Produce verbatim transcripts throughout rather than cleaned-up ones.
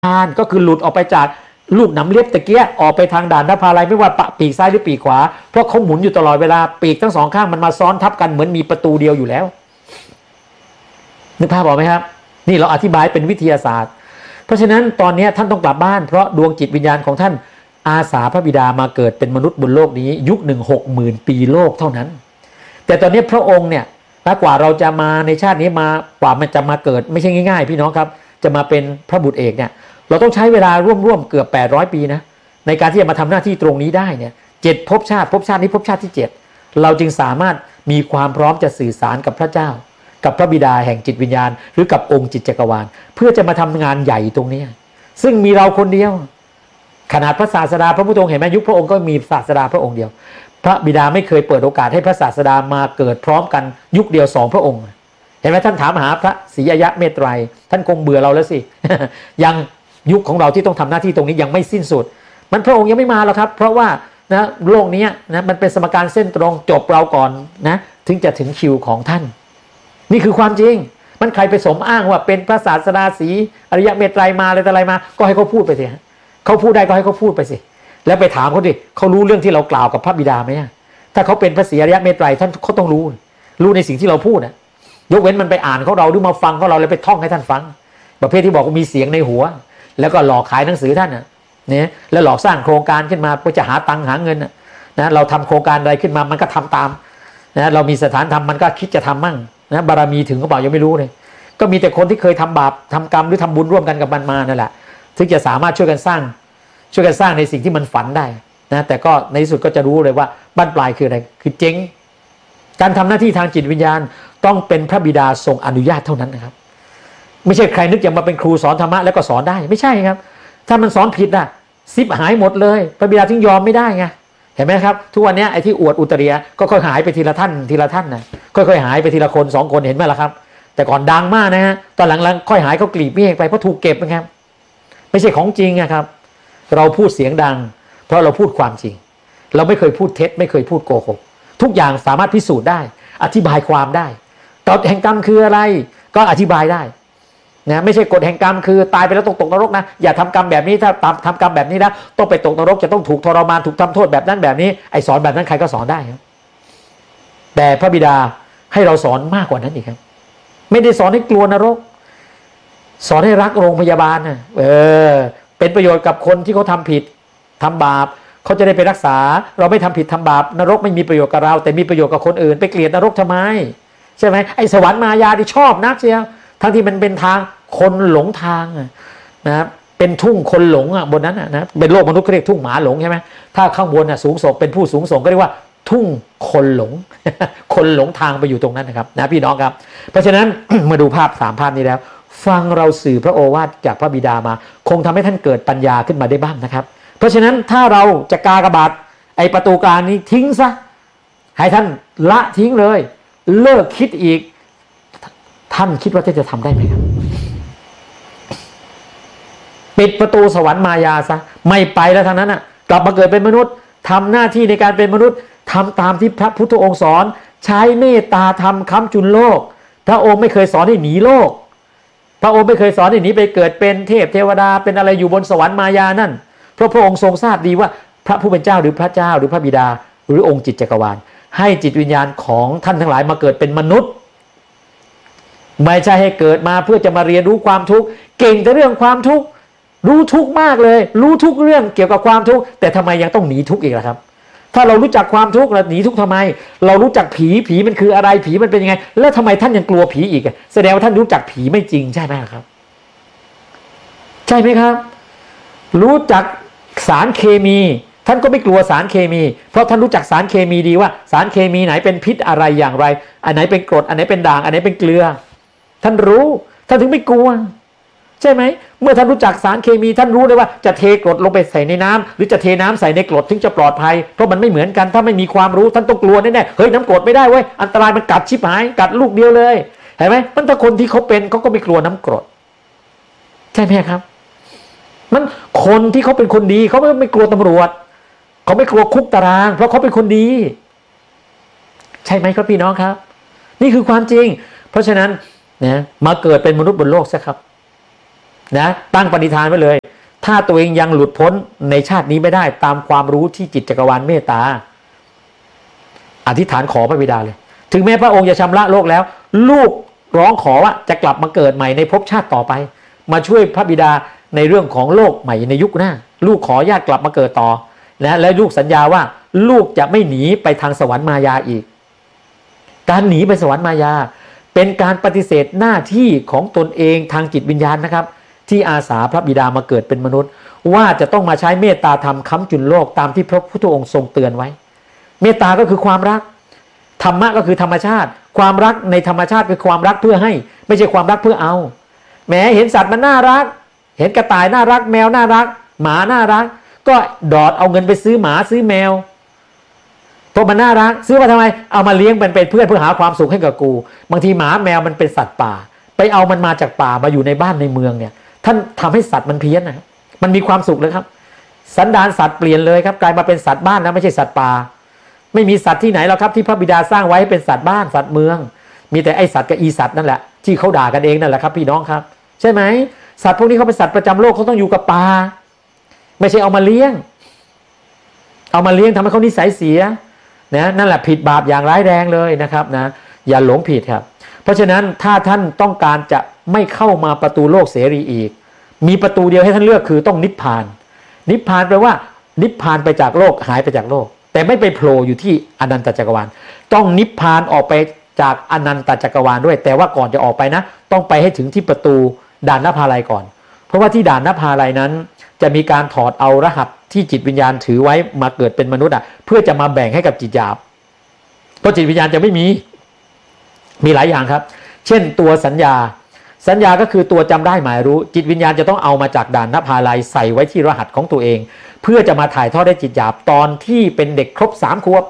านก็คือหลุดออกไปจากลูกหนำเลียบตะเกียออกไปทางด่านนภาลัยไม่ว่าปะปีกซ้ายหรือปีกขวาเพราะเขาหมุนอยู่ตลอดเวลาปีกทั้งสองข้างมันมาซ้อนทับกันเหมือนมีประตูเดียวอยู่แล้วนึกภาพออกไหมครับนี่เราอธิบายเป็นวิทยาศาสตร์เพราะฉะนั้นตอนนี้ท่านต้องกลับบ้านเพราะดวงจิตวิญญาณของท่านอาสาพระบิดามาเกิดเป็นมนุษย์บนโลกนี้ยุคหนึ่งหกหมื่นปีโลกเท่านั้นแต่ตอนนี้พระองค์เนี่ยถ้ากว่าเราจะมาในชาตินี้มากว่ามันจะมาเกิดไม่ใช่ง่ายๆพี่น้องครับจะมาเป็นพระบุตรเอกเนี่ยเราต้องใช้เวลาร่วมๆเกือบแปดร้อยปีนะในการที่จะมาทำหน้าที่ตรงนี้ได้เนี่ยเจ็ดภพชาติภพชาตินี้ภพชาติที่เจ็ดเราจึงสามารถมีความพร้อมจะสื่อสารกับพระเจ้ากับพระบิดาแห่งจิตวิญญาณหรือกับองค์จิตจักรวาลเพื่อจะมาทำงานใหญ่ตรงนี้ซึ่งมีเราคนเดียวขนาดพระศาสดาพระพุทธองค์เห็นไหมยุคพระองค์ก็มีศาสดาพระองค์เดียวพระบิดาไม่เคยเปิดโอกาสให้พระศาสดามาเกิดพร้อมกันยุคเดียวสองพระองค์เห็นไหมท่านถามหาพระศรีอริยเมตไตรท่านคงเบื่อเราแล้วสิ ยังยุคของเราที่ต้องทำหน้าที่ตรงนี้ยังไม่สิ้นสุดมันพระองค์ยังไม่มาหรอกครับเพราะว่านะโลกนี้นะมันเป็นสมการเส้นตรงจบเราก่อนนะถึงจะถึงคิวของท่านนี่คือความจริงมันใครไปสมอ้างว่าเป็นพระศาสดาศรีอริยเมตไตรมาอะไรต่ออะไรมาก็ให้เขาพูดไปสิเขาพูดได้ก็ให้เขาพูดไปสิแล้วไปถามเขาดิเขารู้เรื่องที่เรากล่าวกับพระบิดาไหมถ้าเขาเป็นพระศรีอริยเมตไตรท่านเขาต้องรู้รู้ในสิ่งที่เราพูดนะยกเว้นมันไปอ่านเขาเราหรือมาฟังเขาเราแล้วไปท่องให้ท่านฟังประเภทที่บอกว่ามีเสียงในหัวแล้วก็หลอกขายหนังสือท่านนะเนี่ยแล้วหลอกสร้างโครงการขึ้นมาเพื่อจะหาตังค์หาเงินนะนะเราทำโครงการอะไรขึ้นมามันก็ทำตามนะเรามีสถานธรรมมันก็คิดจะทำมั่งนะบารมีถึงก็บอกยังไม่รู้เลยก็มีแต่คนที่เคยทำบาปทำกรรมหรือทำบุญร่วมกันกับมันมานั่นแหละถึงจะสามารถช่วยกันสร้างช่วยกันสร้างในสิ่งที่มันฝันได้นะแต่ก็ในที่สุดก็จะรู้เลยว่าบั้นปลายคืออะไรคือเจ๊งการทำหน้าที่ทางจิตวิญญาณต้องเป็นพระบิดาทรงอนุญาตเท่านั้นนะครับไม่ใช่ใครนึกอยากมาเป็นครูสอนธรรมะแล้วก็สอนได้ไม่ใช่ครับถ้ามันสอนผิดน่ะซิบหายหมดเลยพระบิดาถึงยอมไม่ได้ไงเห็นไหมครับทุกวันนี้ไอ้ที่อวดอุตริยะก็ค่อยหายไปทีละท่านทีละท่านนะค่อยๆหายไปทีละคนสองคนเห็นไหมล่ะครับแต่ก่อนดังมากนะฮะตอนหลังๆค่อยหายเขากลีบเมฆไปเพราะถูกเก็บนะครับไม่ใช่ของจริงนะครับเราพูดเสียงดังเพราะเราพูดความจริงเราไม่เคยพูดเท็จไม่เคยพูดโกหกทุกอย่างสามารถพิสูจน์ได้อธิบายความได้กฎแห่งกรรมคืออะไรก็อธิบายได้นะไม่ใช่กฎแห่งกรรมคือตายไปแล้วต้องตกนรกนะอย่าทำกรรมแบบนี้ถ้าทำกรรมแบบนี้นะต้องไปตกนรกจะต้องถูกทรมานถูกทำโทษแบบนั้นแบบนี้ไอ้สอนแบบนั้นใครก็สอนได้ครับแต่พระบิดาให้เราสอนมากกว่านั้นอีกครับไม่ได้สอนให้กลัวนรกสอนให้รักโรงพยาบาลนะเออเป็นประโยชน์กับคนที่เขาทำผิดทำบาปเขาจะได้ไปรักษาเราไม่ทำผิดทำบาปนรกไม่มีประโยชน์กับเราแต่มีประโยชน์กับคนอื่นไปเกลียดนรกทำไมใช่ไหมไอ้สวรรค์มายาที่ชอบนักเชียวทั้งที่มันเป็นทางคนหลงทางนะเป็นทุ่งคนหลงอ่ะบนนั้นนะเป็นโลกมนุษย์เขาเรียกทุ่งหมาหลงใช่ไหมถ้าข้างบนน่ะสูงส่งเป็นผู้สูงส่งก็เรียกว่าทุ่งคนหลง คนหลงทางไปอยู่ตรงนั้นนะครับนะพี่น้องครับเพราะฉะนั้น มาดูภาพสามภาพนี้แล้วฟังเราสื่อพระโอวาทจากพระบิดามาคงทำให้ท่านเกิดปัญญาขึ้นมาได้บ้างนะครับเพราะฉะนั้นถ้าเราจะกากบาทไอประตูกลางนี้ทิ้งซะให้ท่านละทิ้งเลยเลิกคิดอีกท่านคิดว่าท่านจะทำได้ไหมครับปิดประตูสวรรค์มายาซะไม่ไปแล้วทางนั้นอ่ะกลับมาเกิดเป็นมนุษย์ทำหน้าที่ในการเป็นมนุษย์ทำตามที่พระพุทธองค์สอนใช้เมตตาธรรมค้ำจุนโลกพระองค์ไม่เคยสอนให้หนีโลกพระองค์ไม่เคยสอนให้หนีไปเกิดเป็นเทพเทวดาเป็นอะไรอยู่บนสวรรค์มายานั่นเพราะพระองค์ทรงทราบดีว่าพระผู้เป็นเจ้าหรือพระเจ้าหรือพระบิดาหรือองค์จิตจักรวาลให้จิตวิญญาณของท่านทั้งหลายมาเกิดเป็นมนุษย์ไม่ใช่ให้เกิดมาเพื่อจะมาเรียนรู้ความทุกข์เก่งแต่เรื่องความทุกข์รู้ทุกข์มากเลยรู้ทุกเรื่องเกี่ยวกับความทุกข์แต่ทำไมยังต้องหนีทุกข์อีกล่ะครับถ้าเรารู้จักความทุกข์เราหนีทุกข์ทำไมเรารู้จักผีผีมันคืออะไรผีมันเป็นยังไงแล้วทำไมท่านยังกลัวผีอีกแสดงว่าท่านรู้จักผีไม่จริงใช่ไหมครับใช่ไหมครับรู้จักสารเคมีท่านก็ไม่กลัวสารเคมีเพราะท่านรู้จักสารเคมีดีว่าสารเคมีไหนเป็นพิษอะไรอย่างไรอันไหนเป็นกรดอันไหนเป็นด่างอันไหนเป็นเกลือท่านรู้ท่านถึงไม่กลัวใช่ไหมเมื่อท่านรู้จักสารเคมีท่านรู้เลยว่าจะเทกรดลงไปใส่ในน้ำหรือจะเทน้ำใส่ในกรดถึงจะปลอดภัยเพราะมันไม่เหมือนกันถ้าไม่มีความรู้ท่านต้องกลัวแน่ๆเฮ้ยน้ำกรดไม่ได้เว้ยอันตรายมันกัดชิบหายกัดลูกเดียวเลยเห็นไหมมันถ้าคนที่เขาเป็นเขาก็ไม่กลัวน้ำกรดใช่ไหมครับมันคนที่เขาเป็นคนดีเขาไม่ไม่กลัวตำรวจเขาไม่กลัวคุกตารางเพราะเขาเป็นคนดีใช่ไหมครับพี่น้องครับนี่คือความจริงเพราะฉะนั้นนะมาเกิดเป็นมนุษย์บนโลกซะครับนะตั้งปณิธานไว้เลยถ้าตัวเองยังหลุดพ้นในชาตินี้ไม่ได้ตามความรู้ที่จิตจักรวาลเมตตาอธิษฐานขอพระบิดาเลยถึงแม้พระองค์จะชำระโลกแล้วลูกร้องขอว่าจะกลับมาเกิดใหม่ในภพชาติต่อไปมาช่วยพระบิดาในเรื่องของโลกใหม่ในยุคหน้าลูกขอญาติกลับมาเกิดต่อนะและลูกสัญญาว่าลูกจะไม่หนีไปทางสวรรค์มายาอีกการหนีไปสวรรค์มายาเป็นการปฏิเสธหน้าที่ของตนเองทางจิตวิญญาณนะครับที่อาสาพระบิดามาเกิดเป็นมนุษย์ว่าจะต้องมาใช้เมตตาธรรมค้ำจุนโลกตามที่พระพุทธองค์ทรงเตือนไว้เมตตาก็คือความรักธรรมะก็คือธรรมชาติความรักในธรรมชาติคือความรักเพื่อให้ไม่ใช่ความรักเพื่อเอาแหมเห็นสัตว์มันน่ารักเห็นกระต่ายน่ารักแมวน่ารักหมาน่ารักก็ดอดเอาเงินไปซื้อหมาซื้อแมวเพราะมันน่ารักซื้อมาทำไมเอามาเลี้ยงมันเป็นเพื่อนเพื่อหาความสุขให้กับกูบางทีหมาแมวมันเป็นสัตว์ป่าไปเอามันมาจากป่ามาอยู่ในบ้านในเมืองเนี่ยท่านทำให้สัตว์มันเพี้ยนนะมันมีความสุขเลยครับสันดานสัตว์เปลี่ยนเลยครับกลายมาเป็นสัตว์บ้านแล้วไม่ใช่สัตว์ป่าไม่มีสัตว์ที่ไหนหรอกครับที่พระบิดาสร้างไว้ให้เป็นสัตว์บ้านสัตว์เมืองมีแต่ไอสัตว์กับอีสัตว์นั่นแหละที่เขาด่ากันเองนั่นแหละครับพี่น้องครับใช่ไหมสัตว์พวกนี้เขาเป็นสัตว์ประจำโลกเขาต้องอยู่กับป่าไม่ใช่เอามาเลี้ยงเอามาเลี้ยงทำให้เขานิสัยเสียนะนั่นแหละผิดบาปอย่างร้ายแรงเลยนะครับนะอย่าหลงผิดครับเพราะฉะนั้นถ้าท่านต้องการจะไม่เข้ามาประตูโลกเสรีอีกมีประตูเดียวให้ท่านเลือกคือต้องนิพพานนิพพานแปลว่านิพพานไปจากโลกหายไปจากโลกแต่ไม่ไปโผล่อยู่ที่อนันตจักรวาลต้องนิพพานออกไปจากอนันตจักรวาลด้วยแต่ว่าก่อนจะออกไปนะต้องไปให้ถึงที่ประตูด่านนภาลัยก่อนเพราะว่าที่ด่านนภาลัยนั้นจะมีการถอดเอารหัสที่จิตวิญญาณถือไว้มาเกิดเป็นมนุษย์อ่ะเพื่อจะมาแบ่งให้กับจิตหยาบเพราะจิตวิญญาณจะไม่มีมีหลายอย่างครับเช่นตัวสัญญาสัญญาก็คือตัวจำได้หมายรู้จิตวิญญาณจะต้องเอามาจากด่านนภาลัยใส่ไว้ที่รหัสของตัวเองเพื่อจะมาถ่ายทอดได้จิตหยาบตอนที่เป็นเด็กครบสามขวบ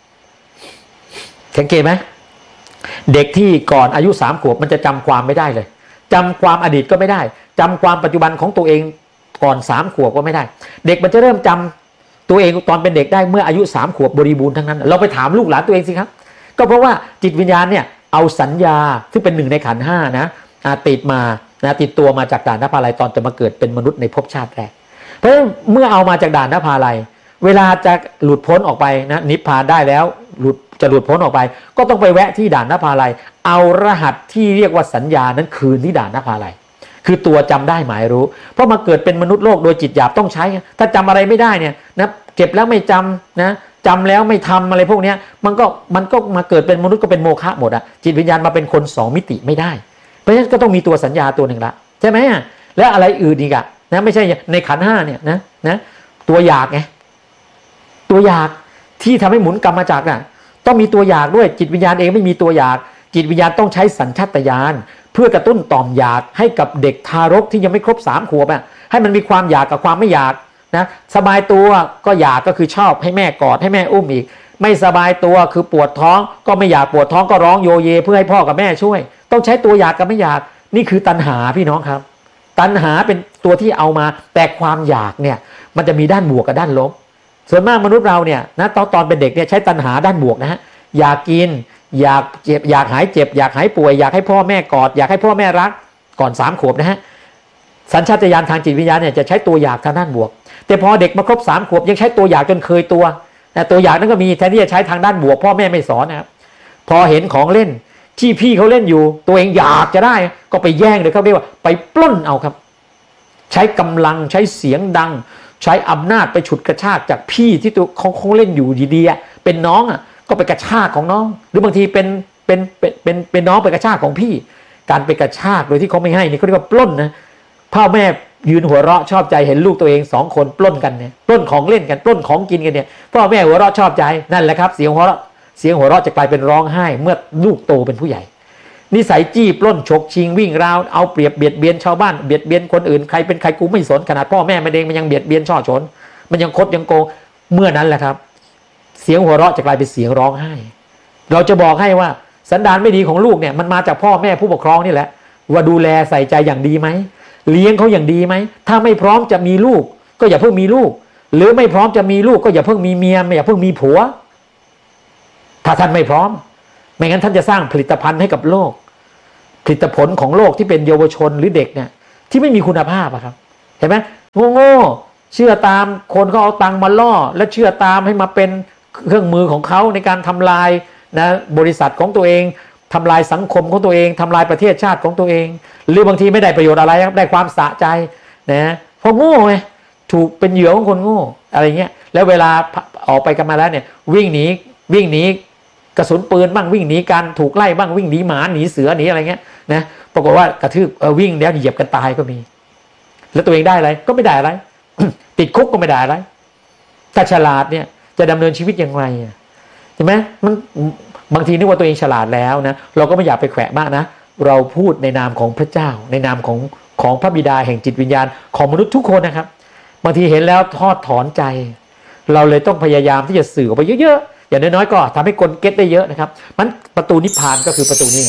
สังเกตไหมเด็กที่ก่อนอายุสามขวบมันจะจำความไม่ได้เลยจำความอดีตก็ไม่ได้จำความปัจจุบันของตัวเองก่อนสามขวบก็ไม่ได้เด็กมันจะเริ่มจำตัวเองตอนเป็นเด็กได้เมื่ออายุสามขวบบริบูรณ์ทั้งนั้นเราไปถามลูกหลานตัวเองสิครับก็เพราะว่าจิตวิญญาณเนี่ยเอาสัญญาซึ่งเป็นหนึ่งในขันธ์ห้านะติดมานะติดตัวมาจากด่านนภาลัยตอนจะมาเกิดเป็นมนุษย์ในภพชาติแรกเพราะฉะนั้นเมื่อเอามาจากด่านนภาลัยเวลาจะหลุดพ้นออกไปนะนิพพานได้แล้วหลุดจะหลุดพ้นออกไปก็ต้องไปแวะที่ด่านนภาลัยเอารหัสที่เรียกว่าสัญญานั้นคืนที่ด่านนภาลัยคือตัวจำได้หมายรู้เพราะมาเกิดเป็นมนุษย์โลกโดยจิตหยาบต้องใช้ถ้าจำอะไรไม่ได้เนี่ยนะเก็บแล้วไม่จำนะจำแล้วไม่ทำอะไรพวกนี้มันก็มันก็มาเกิดเป็นมนุษย์ก็เป็นโมฆะหมดอะจิตวิญญาณมาเป็นคนสองมิติไม่ได้เพราะฉะนั้นก็ต้องมีตัวสัญญาตัวหนึ่งละใช่ไหมแล้วอะไรอื่นอีกอะนะไม่ใช่ในขันธ์ห้าเนี่ยนะนะตัวอยากไงตัวอยากที่ทำให้หมุนกรรมจักรน่ะต้องมีตัวอยากด้วยจิตวิญญาณเองไม่มีตัวอยากจิตวิญญาณต้องใช้สัญชาตญาณเพื่อกระตุ้นต่อมอยากให้กับเด็กทารกที่ยังไม่ครบสามขวบอ่ะให้มันมีความอยากกับความไม่อยากนะสบายตัวก็อยากก็คือชอบให้แม่กอดให้แม่อุ้มอีกไม่สบายตัวคือปวดท้องก็ไม่อยากปวดท้องก็ร้องโยเยเพื่อให้พ่อกับแม่ช่วยต้องใช้ตัวอยากกับไม่อยากนี่คือตัณหาพี่น้องครับตัณหาเป็นตัวที่เอามาแต่ความอยากเนี่ยมันจะมีด้านบวกกับด้านลบส่วนมากมนุษย์เราเนี่ยนะตอนตอนเป็นเด็กเนี่ยใช้ตัณหาด้านบวกนะฮะอยากกินอยากเจ็บอยากหายเจ็บอยากหายป่วยอยากให้พ่อแม่กอดอยากให้พ่อแม่รักก่อนสามขวบนะฮะสัญชาตญาณทางจิตวิญญาณเนี่ยจะใช้ตัวอยากทางด้านบวกแต่พอเด็กมาครบสามขวบยังใช้ตัวอยากจนเคยตัวแต่ตัวอยากนั้นก็มีแทนที่จะใช้ทางด้านบวกพ่อแม่ไม่สอนนะครับพอเห็นของเล่นที่พี่เขาเล่นอยู่ตัวเองอยากจะได้ก็ไปแย่งเลยเขาเรียกว่าไปปล้นเอาครับใช้กำลังใช้เสียงดังใช้อำนาจไปฉุดกระชากจากพี่ที่ตัวเขาเขาเล่นอยู่ดีๆเป็นน้องอ่ะก็ไปกระชากของน้องหรือบางทีเป็นเป็นเป็นเป็นเป็นน้องไปกระชากของพี่การไปกระชากโดยที่เขาไม่ให้นี่เขาเรียกว่าปล้นนะพ่อแม่ยืนหัวเราะชอบใจเห็นลูกตัวเองสองคนปล้นกันเนี่ยปล้นของเล่นกันปล้นของกินกันเนี่ยพ่อแม่หัวเราะชอบใจนั่นแหละครับเสียงหัวเราะเสียงหัวเราะจะกลายเป็นร้องไห้เมื่อลูกโตเป็นผู้ใหญ่นิสัยจี้ปล้นฉกชิงวิ่งราวเอาเปรียบเบียดเบียนชาวบ้านเบียดเบียนคนอื่นใครเป็นใครกูไม่สนขนาดพ่อแม่มันเองมันยังเบียดเบียนช่อฉนมันยังคดยังโกงเมื่อนั้นแหละครับเสียงหัวเราะจะกลายเป็นเสียงร้องไห้เราจะบอกให้ว่าสันดานไม่ดีของลูกเนี่ยมันมาจากพ่อแม่ผู้ปกครองนี่แหละว่าดูแลใส่ใจอย่างดีไหมเลี้ยงเขาอย่างดีไหมถ้าไม่พร้อมจะมีลูกก็อย่าเพิ่งมีลูกหรือไม่พร้อมจะมีลูกก็อย่าเพิ่งมีเมียอย่าเพิ่งมีผัวถ้าท่านไม่พร้อมไม่งั้นท่านจะสร้างผลิตภัณฑ์ให้กับโลกผลิตผลของโลกที่เป็นเยาวชนหรือเด็กเนี่ยที่ไม่มีคุณภาพอะครับเห็นไหมโง่ๆเชื่อตามคนเขาเอาตังค์มาล่อและเชื่อตามให้มาเป็นเครื่องมือของเขาในการทำลายนะบริษัทของตัวเองทำลายสังคมของตัวเองทำลายประเทศชาติของตัวเองหรือบางทีไม่ได้ประโยชน์อะไรครับได้ความสะใจนะเพราะโง่ไงถูกเป็นเหยื่อของคนโง่อะไรเงี้ยแล้วเวลาออกไปกันมาแล้วเนี่ยวิ่งหนีวิ่งหนีกระสุนปืนบ้างวิ่งหนีการถูกไล่บ้างวิ่งหนีหมาหนีเสือหนีอะไรเงี้ยนะปรากฏว่ากระทืบเออวิ่งแล้วเหยียบกันตายก็มีแล้วตัวเองได้อะไรก็ไม่ได้อะไร ติดคุกก็ไม่ได้อะไรถ้าฉลาดเนี่ยจะดำเนินชีวิตอย่างไรใช่ไหมมันบางทีนึกว่าตัวเองฉลาดแล้วนะเราก็ไม่อยากไปแขวะมากนะเราพูดในนามของพระเจ้าในนามของของพระบิดาแห่งจิตวิญญาณของมนุษย์ทุกคนนะครับบางทีเห็นแล้วทอดถอนใจเราเลยต้องพยายามที่จะสื่อออกไปเยอะๆอย่างน้อยๆก็ทำให้คนเก็ตได้เยอะนะครับมันประตูนิพพานก็คือประตูนี้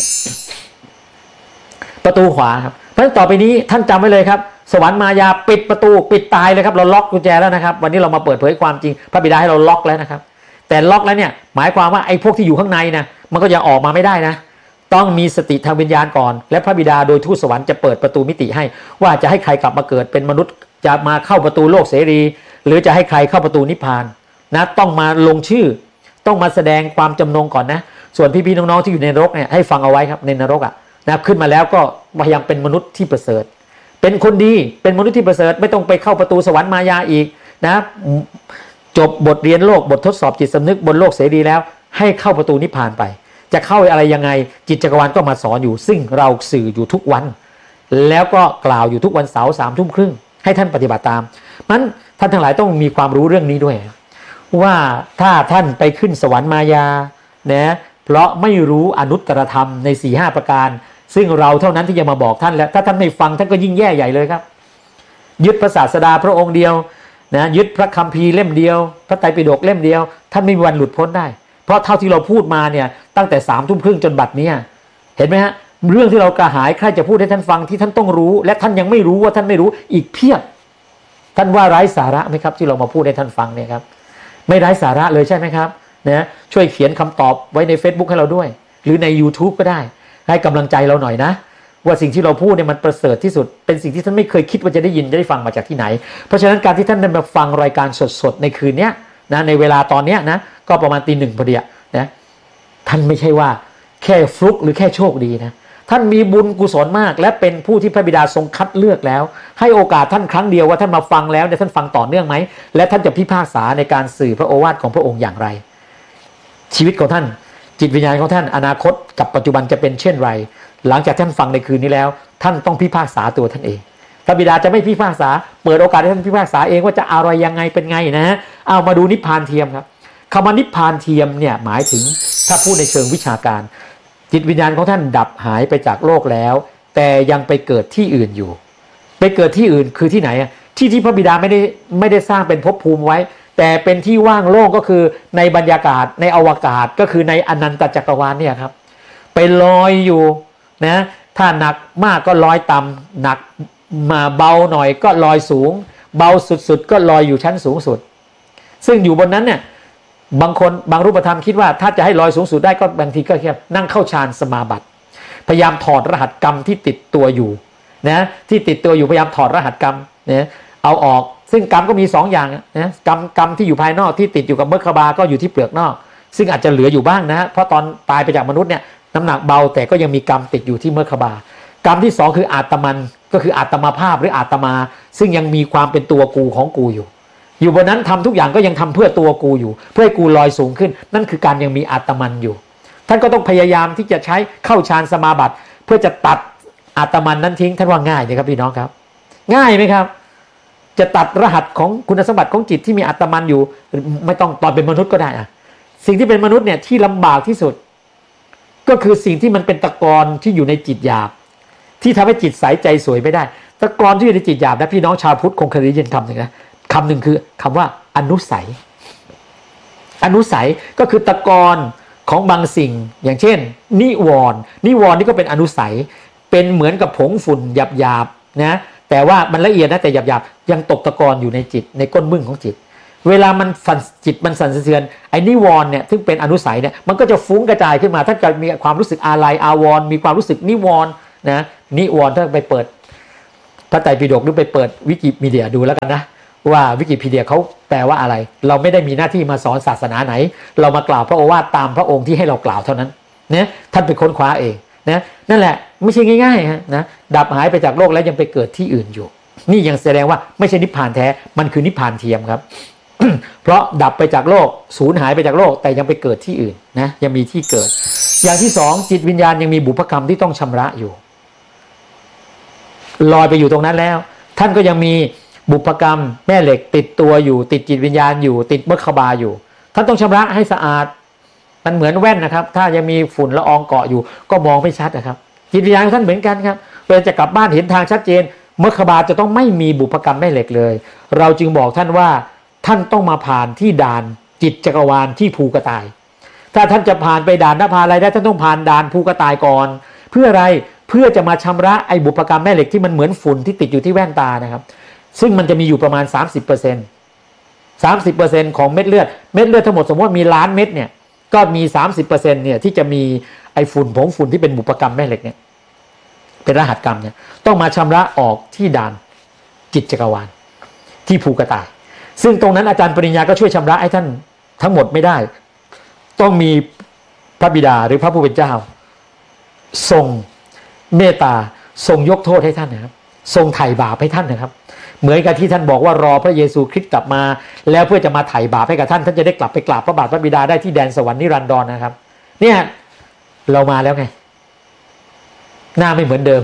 ประตูขวาครับเพราะฉะนั้นต่อไปนี้ท่านจำไว้เลยครับสวรรค์มายาปิดประตูปิดตายเลยครับเราล็อกกุญแจแล้วนะครับวันนี้เรามาเปิดเผยความจริงพระบิดาให้เราล็อกแล้วนะครับแต่ล็อกแล้วเนี่ยหมายความว่าไอ้พวกที่อยู่ข้างในนะมันก็ยังออกมาไม่ได้นะต้องมีสติทางวิญญาณก่อนและพระบิดาโดยทูตสวรรค์จะเปิดประตูมิติให้ว่าจะให้ใครกลับมาเกิดเป็นมนุษย์จะมาเข้าประตูโลกเสรีหรือจะให้ใครเข้าประตูนิพพานนะต้องมาลงชื่อต้องมาแสดงความจำนงก่อนนะส่วนพี่ๆน้องๆที่อยู่ในนรกเนี่ยให้ฟังเอาไว้ครับในนรกอ่ะนะขึ้นมาแล้วก็พยายามเป็นมนุษย์ที่ประเสริฐเป็นคนดีเป็นมนุษย์ที่ประเสริฐไม่ต้องไปเข้าประตูสวรรค์มายาอีกนะจบบทเรียนโลกบททดสอบจิตสำนึกบนโลกเสรีแล้วให้เข้าประตูนิพพานไปจะเข้าอะไรยังไงจิตจักรวาลก็มาสอนอยู่ซึ่งเราสื่ออยู่ทุกวันแล้วก็กล่าวอยู่ทุกวันเสาร์สามทุ่มครึ่งให้ท่านปฏิบัติตามนั้นท่านทั้งหลายต้องมีความรู้เรื่องนี้ด้วยว่าถ้าท่านไปขึ้นสวรรค์มายานะเพราะไม่รู้อนุตตรธรรมใน สี่ห้า ประการซึ่งเราเท่านั้นที่จะมาบอกท่านแล้วถ้าท่านไม่ฟังท่านก็ยิ่งแย่ใหญ่เลยครับยึดพระศาสดาพระองค์เดียวนะยึดพระคัมภีร์เล่มเดียวพระไตรปิฎกเล่มเดียวท่านไม่มีวันหลุดพ้นได้เพราะเท่าที่เราพูดมาเนี่ยตั้งแต่สามทุ่มครึ่งจนบัดนี้เห็นไหมฮะเรื่องที่เรากระหายใครจะพูดให้ท่านฟังที่ท่านต้องรู้และท่านยังไม่รู้ว่าท่านไม่รู้อีกเพียบท่านว่าไร้สาระไหมครับที่เรามาพูดให้ท่านฟังเนี่ยครับไม่ไร้สาระเลยใช่ไหมครับนะช่วยเขียนคำตอบไว้ใน Facebook ให้เราด้วยหรือใน YouTube ก็ได้ให้กำลังใจเราหน่อยนะว่าสิ่งที่เราพูดเนี่ยมันประเสริฐที่สุดเป็นสิ่งที่ท่านไม่เคยคิดว่าจะได้ยินจะได้ฟังมาจากที่ไหนเพราะฉะนั้นการที่ท่านได้มาฟังรายการสดๆในคืนนี้นะในเวลาตอนนี้นะก็ประมาณตีหนึ่งพอดีนะท่านไม่ใช่ว่าแค่ฟลุกหรือแค่โชคดีนะท่านมีบุญกุศลมากและเป็นผู้ที่พระบิดาทรงคัดเลือกแล้วให้โอกาสท่านครั้งเดียวว่าท่านมาฟังแล้วเนี่ยท่านฟังต่อเนื่องไหมและท่านจะพิพากษาในการสื่อพระโอวาทของพระองค์อย่างไรชีวิตของท่านจิตวิญญาณของท่านอนาคตกับปัจจุบันจะเป็นเช่นไรหลังจากท่านฟังในคืนนี้แล้วท่านต้องพิพากษาตัวท่านเองพระบิดาจะไม่พิพากษาเปิดโอกาสให้ท่านพิพากษาเองว่าจะอะไรยังไงเป็นไงนะฮะเอามาดูนิพพานเทียมครับคำว่านิพพานเทียมเนี่ยหมายถึงถ้าพูดในเชิงวิชาการจิตวิญญาณของท่านดับหายไปจากโลกแล้วแต่ยังไปเกิดที่อื่นอยู่ไปเกิดที่อื่นคือที่ไหนที่ที่พระบิดาไม่ได้ไม่ได้สร้างเป็นภพภูมิไว้แต่เป็นที่ว่างโล่งก็คือในบรรยากาศในอวกาศก็คือในอนันตจักรวาลเนี่ยครับไปลอยอยู่นะถ้าหนักมากก็ลอยต่ำหนักมาเบาหน่อยก็ลอยสูงเบาสุดๆก็ลอยอยู่ชั้นสูงสุดซึ่งอยู่บนนั้นเนี่ยบางคนบางรูปธรรมคิดว่าถ้าจะให้ลอยสูงสุดได้ก็บางทีก็แค่นั่งเข้าฌานสมาบัติพยายามถอดรหัสกรรมที่ติดตัวอยู่นะที่ติดตัวอยู่พยายามถอดรหัสกรรมนะเอาออกซึ่งกรรมก็มีสองอย่างนะกรรมกรรมที่อยู่ภายนอกที่ติดอยู่กับเมฆบาก็อยู่ที่เปลือกนอกซึ่งอาจจะเหลืออยู่บ้างนะเพราะตอนตายไปจากมนุษย์เนี่ยน้ำหนักเบาแต่ก็ยังมีกรรมติดอยู่ที่เมฆบากรรมที่สองคืออาตมันก็คืออาตมาภาพหรืออาตมาซึ่งยังมีความเป็นตัวกูของกูอยู่อยู่บนนั้นทำทุกอย่างก็ยังทำเพื่อตัวกูอยู่เพื่อให้กูลอยสูงขึ้นนั่นคือการยังมีอาตมันอยู่ท่านก็ต้องพยายามที่จะใช้เข้าฌานสมาบัติเพื่อจะตัดอาตมันนั้นทิ้งท่านว่าง่ายไหมครับพี่น้องครับง่ายไหมครับจะตัดรหัสของคุณสมบัติของจิตที่มีอาตมันอยู่ไม่ต้องตอนเป็นมนุษย์ก็ได้อะสิ่งที่เป็นมนุษย์เนี่ยที่ลำบากที่สุดก็คือสิ่งที่มันเป็นตะกอนที่อยู่ในจิตหยาบที่ทำให้จิตใสใจสวยไม่ได้ตะกอนที่อยู่ในจิตหยาบนะพี่น้องชาวพุทธคงเคยได้ยินคำหนึ่งนะคำหนึ่งคือคำว่าอนุสัยอนุสัยก็คือตะกอนของบางสิ่งอย่างเช่นนิวรณ์นิวรณ์นี่ก็เป็นอนุสัยเป็นเหมือนกับผงฝุ่นหยาบๆนะแต่ว่ามันละเอียดนะแต่หยาบๆยังตกตะกอนอยู่ในจิตในก้นบึ้งของจิตเวลามันสั่นจิตมันสั่นสะเทือนไอ้นิวรณ์เนี่ยซึ่งเป็นอนุสัยเนี่ยมันก็จะฟุ้งกระจายขึ้นมาถ้าเกิดมีความรู้สึกอาลัยอาวรณ์มีความรู้สึกนิวรณ์นะนิวรณ์ถ้าไปเปิดพระไตรปิฎกหรือไปเปิดวิกิพีเดียดูแล้วกันนะว่าวิกิพีเดียเขาแปลว่าอะไรเราไม่ได้มีหน้าที่มาสอนศาสนาไหนเรามากล่าวพระโอวาทตามพระองค์ที่ให้เรากล่าวเท่านั้นนะท่านไปค้นคว้าเองนะนั่นแหละไม่ใช่ง่ายๆฮะนะดับหายไปจากโลกแล้วยังไปเกิดที่อื่นอยู่นี่ยังแสดงว่าไม่ใช่นิพพานแท้มันคือนิพพานเทียมครับ เพราะดับไปจากโลกสูญหายไปจากโลกแต่ยังไปเกิดที่อื่นนะยังมีที่เกิดอย่างที่สองจิตวิญญาณยังมีบุพกรรมที่ต้องชำระอยู่ลอยไปอยู่ตรงนั้นแล้วท่านก็ยังมีบุพกรรมแม่เหล็กติดตัวอยู่ติดจิตวิญญาณอยู่ติดมรคบาอยู่ท่านต้องชำระให้สะอาดมันเหมือนแว่นนะครับถ้ายังมีฝุ่นละอองเกาะอยู่ก็มองไม่ชัดนะครับจิตวิญญาณท่านเหมือนกันครับเวลาจะกลับบ้านเห็นทางชัดเจนมรคบาจะต้องไม่มีบุพกรรมแม่เหล็กเลยเราจึงบอกท่านว่าท่านต้องมาผ่านที่ด่านจิตจักรวาลที่ภูกระต่ายถ้าท่านจะผ่านไปด่านนภาอะไรได้ท่านต้องผ่านด่านภูกระต่ายก่อนเพื่ออะไรเพื่อจะมาชำระไอ้บุพกรรมแม่เหล็กที่มันเหมือนฝุ่นที่ติดอยู่ที่แว่นตานะครับซึ่งมันจะมีอยู่ประมาณ สามสิบเปอร์เซ็นต์ สามสิบเปอร์เซ็นต์ ของเม็ดเลือดเม็ดเลือดทั้งหมดสมมติว่ามีล้านเม็ดเนี่ยก็มี สามสิบเปอร์เซ็นต์ เนี่ยที่จะมีไอ้ฝุ่นผงฝุ่นที่เป็นบุพกรรมแม่เหล็กเนี่ยเป็นรหัสกรรมเนี่ยต้องมาชำระออกที่ด่านจิตจักรวาลที่ภูกระต่ายซึ่งตรงนั้นอาจารย์ปริญญาก็ช่วยชำระให้ท่านทั้งหมดไม่ได้ต้องมีพระบิดาหรือพระผู้เป็นเจ้าทรงเมตตาทรงยกโทษให้ท่านนะครับทรงไถ่บาปให้ท่านนะครับเหมือนกับที่ท่านบอกว่ารอพระเยซูคริสต์กลับมาแล้วเพื่อจะมาไถ่บาปให้กับท่านท่านจะได้กลับไปกราบพระบาทพระบิดาได้ที่แดนสวรรค์นิรันดรนะครับเนี่ยเรามาแล้วไงหน้าไม่เหมือนเดิม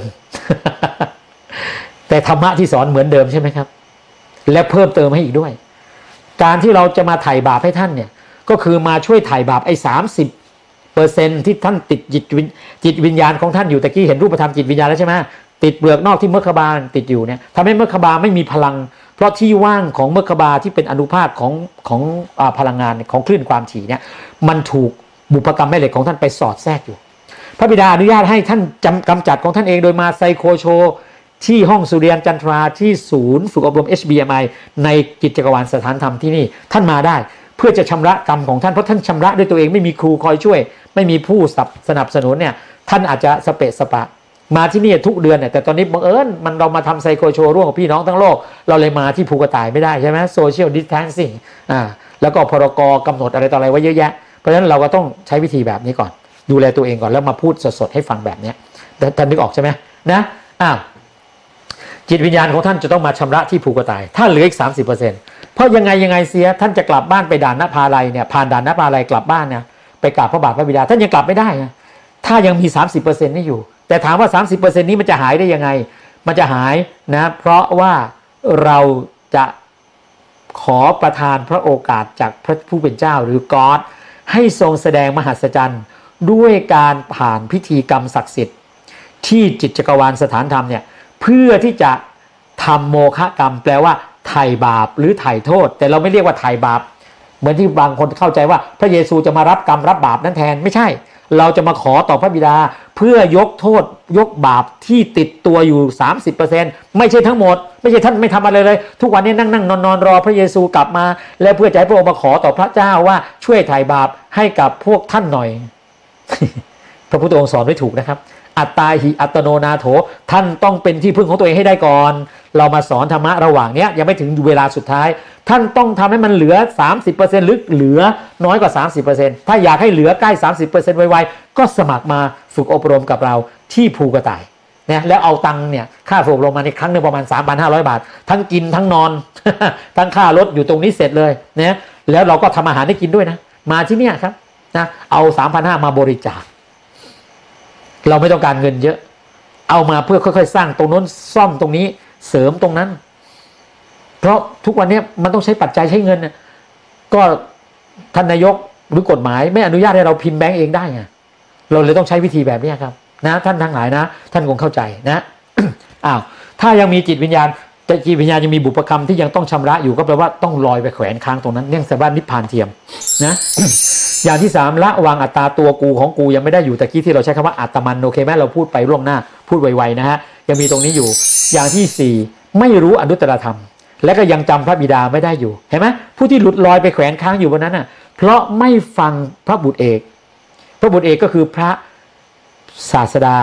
แต่ธรรมะที่สอนเหมือนเดิมใช่ไหมครับและเพิ่มเติมให้อีกด้วยการที่เราจะมาไถ่บาปให้ท่านเนี่ยก็คือมาช่วยไถ่บาปไอ้สามสิบเปอร์เซ็นต์ที่ท่านติดจิตจิตวิญญาณของท่านอยู่ตะกี้เห็นรูปธรรมจิตวิญญาณแล้วใช่ไหมติดเปลือกนอกที่มรคบาติดอยู่เนี่ยทำให้มรคบาไม่มีพลังเพราะที่ว่างของมรคบาที่เป็นอนุภาคของของอ่าพลังงานของคลื่นความถี่เนี่ยมันถูกบุพกรรมแม่เหล็กของท่านไปสอดแทรกอยู่พระบิดาอนุญาตให้ท่านจำกำจัดของท่านเองโดยมาไซโคโชที่ห้องสุริยันจันทราที่ศูนย์ฝึกอบรม เอช บี เอ็ม ไอ ในกิจจักรวาลสถานธรรมที่นี่ท่านมาได้เพื่อจะชำระกรรมของท่านเพราะท่านชำระด้วยตัวเองไม่มีครูคอยช่วยไม่มีผู้สนับสนุนเนี่ยท่านอาจจะสเปะสปะมาที่นี่ทุกเดือนเนี่ยแต่ตอนนี้บังเอิญมันเรามาทำไซโคโชร่วมกับพี่น้องทั้งโลกเราเลยมาที่ภูกระต่ายไม่ได้ใช่ไหมโซเชียลดิสแทนซิ่งอ่าแล้วก็พรกกำหนดอะไรต่ออะไรไว้เยอะแยะเพราะฉะนั้นเราก็ต้องใช้วิธีแบบนี้ก่อนดูแลตัวเองก่อนแล้วมาพูดสดๆให้ฟังแบบนี้ท่านนึกออกใช่ไหมนะอ้าวจิตวิญญาณของท่านจะต้องมาชำระที่ภูกระต่ายถ้าเหลืออีก สามสิบเปอร์เซ็นต์ เพราะยังไงยังไงเสียท่านจะกลับบ้านไปด่านนภาลัยเนี่ยผ่านด่านนภาลัยกลับบ้านเนี่ยไปกราบพระบาทพระบิดาท่านยังกลับไม่ได้นะถ้ายังมี สามสิบเปอร์เซ็นต์ นี่อยู่แต่ถามว่า สามสิบเปอร์เซ็นต์ นี้มันจะหายได้ยังไงมันจะหายนะเพราะว่าเราจะขอประทานพระโอกาสจากพระผู้เป็นเจ้าหรือ God ให้ทรงแสดงมหัศจรรย์ด้วยการผ่านพิธีกรรมศักดิ์สิทธิ์ที่จิตจักรวาลสถานธรรมเนี่ยเพื่อที่จะทำโมฆะกรรมแปลว่าไถ่บาปหรือไถ่โทษแต่เราไม่เรียกว่าไถ่บาปเหมือนที่บางคนเข้าใจว่าพระเยซูจะมารับกรรมรับบาปนั้นแทนไม่ใช่เราจะมาขอต่อพระบิดาเพื่อยกโทษยกบาปที่ติดตัวอยู่ สามสิบเปอร์เซ็นต์ ไม่ใช่ทั้งหมดไม่ใช่ท่านไม่ทำอะไรเลยทุกวันนี้นั่งนั่งนอนนอนรอพระเยซูกลับมาและเพื่อจะให้พระองค์มาขอต่อพระเจ้าว่าช่วยไถ่บาปให้กับพวกท่านหน่อย พระพุทธองค์สอนไว้ถูกนะครับอัตตาหิอัตโนนาโถท่านต้องเป็นที่พึ่งของตัวเองให้ได้ก่อนเรามาสอนธรรมะระหว่างเนี้ยยังไม่ถึงเวลาสุดท้ายท่านต้องทำให้มันเหลือ สามสิบเปอร์เซ็นต์ หรือเหลือน้อยกว่า สามสิบเปอร์เซ็นต์ ถ้าอยากให้เหลือใกล้ สามสิบเปอร์เซ็นต์ ไวๆก็สมัครมาฝึกอบรมกับเราที่ภูกระต่ายนะแล้วเอาตังค์เนี่ยค่าฝึกอบรมมาในครั้งนึงประมาณ สามพันห้าร้อย บาททั้งกินทั้งนอน ทั้งค่ารถอยู่ตรงนี้เสร็จเลยนะแล้วเราก็ทำอาหารให้กินด้วยนะมาที่เนี่ยครับนะเอา สามพันห้าร้อย มาบริจาคเราไม่ต้องการเงินเยอะเอามาเพื่อค่อยๆสร้างตรงโน้นซ่อมตรงนี้เสริมตรงนั้นเพราะทุกวันนี้มันต้องใช้ปัจจัยใช้เงินก็ท่านนายกหรือกฎหมายไม่อนุญาตให้เราพิมพ์แบงก์เองได้ไงเราเลยต้องใช้วิธีแบบนี้ครับนะท่านทั้งหลายนะท่านคงเข้าใจนะ อ้าวถ้ายังมีจิตวิญญาณแต่จิตวิญญาณยังมีบุพกรรมที่ยังต้องชำระอยู่ก็แปลว่าต้องลอยไปแขวนค้างตรงนั้นเรื่องสบ้านนิพพานเทียมนะ อย่างที่สามละวางอัตตาตัวกูของกูยังไม่ได้อยู่ตะกี้ที่เราใช้คำว่าอัตมันโอเคไหมเราพูดไปล่วงหน้าพูดไวๆนะฮะยังมีตรงนี้อยู่อย่างที่สี่ไม่รู้อนุตตรธรรมและก็ยังจำพระบิดาไม่ได้อยู่เห็นไหมผู้ที่หลุดลอยไปแขวนค้างอยู่บนนั้นน่ะเพราะไม่ฟังพระบุตรเอกพระบุตรเอกก็คือพระศาสดา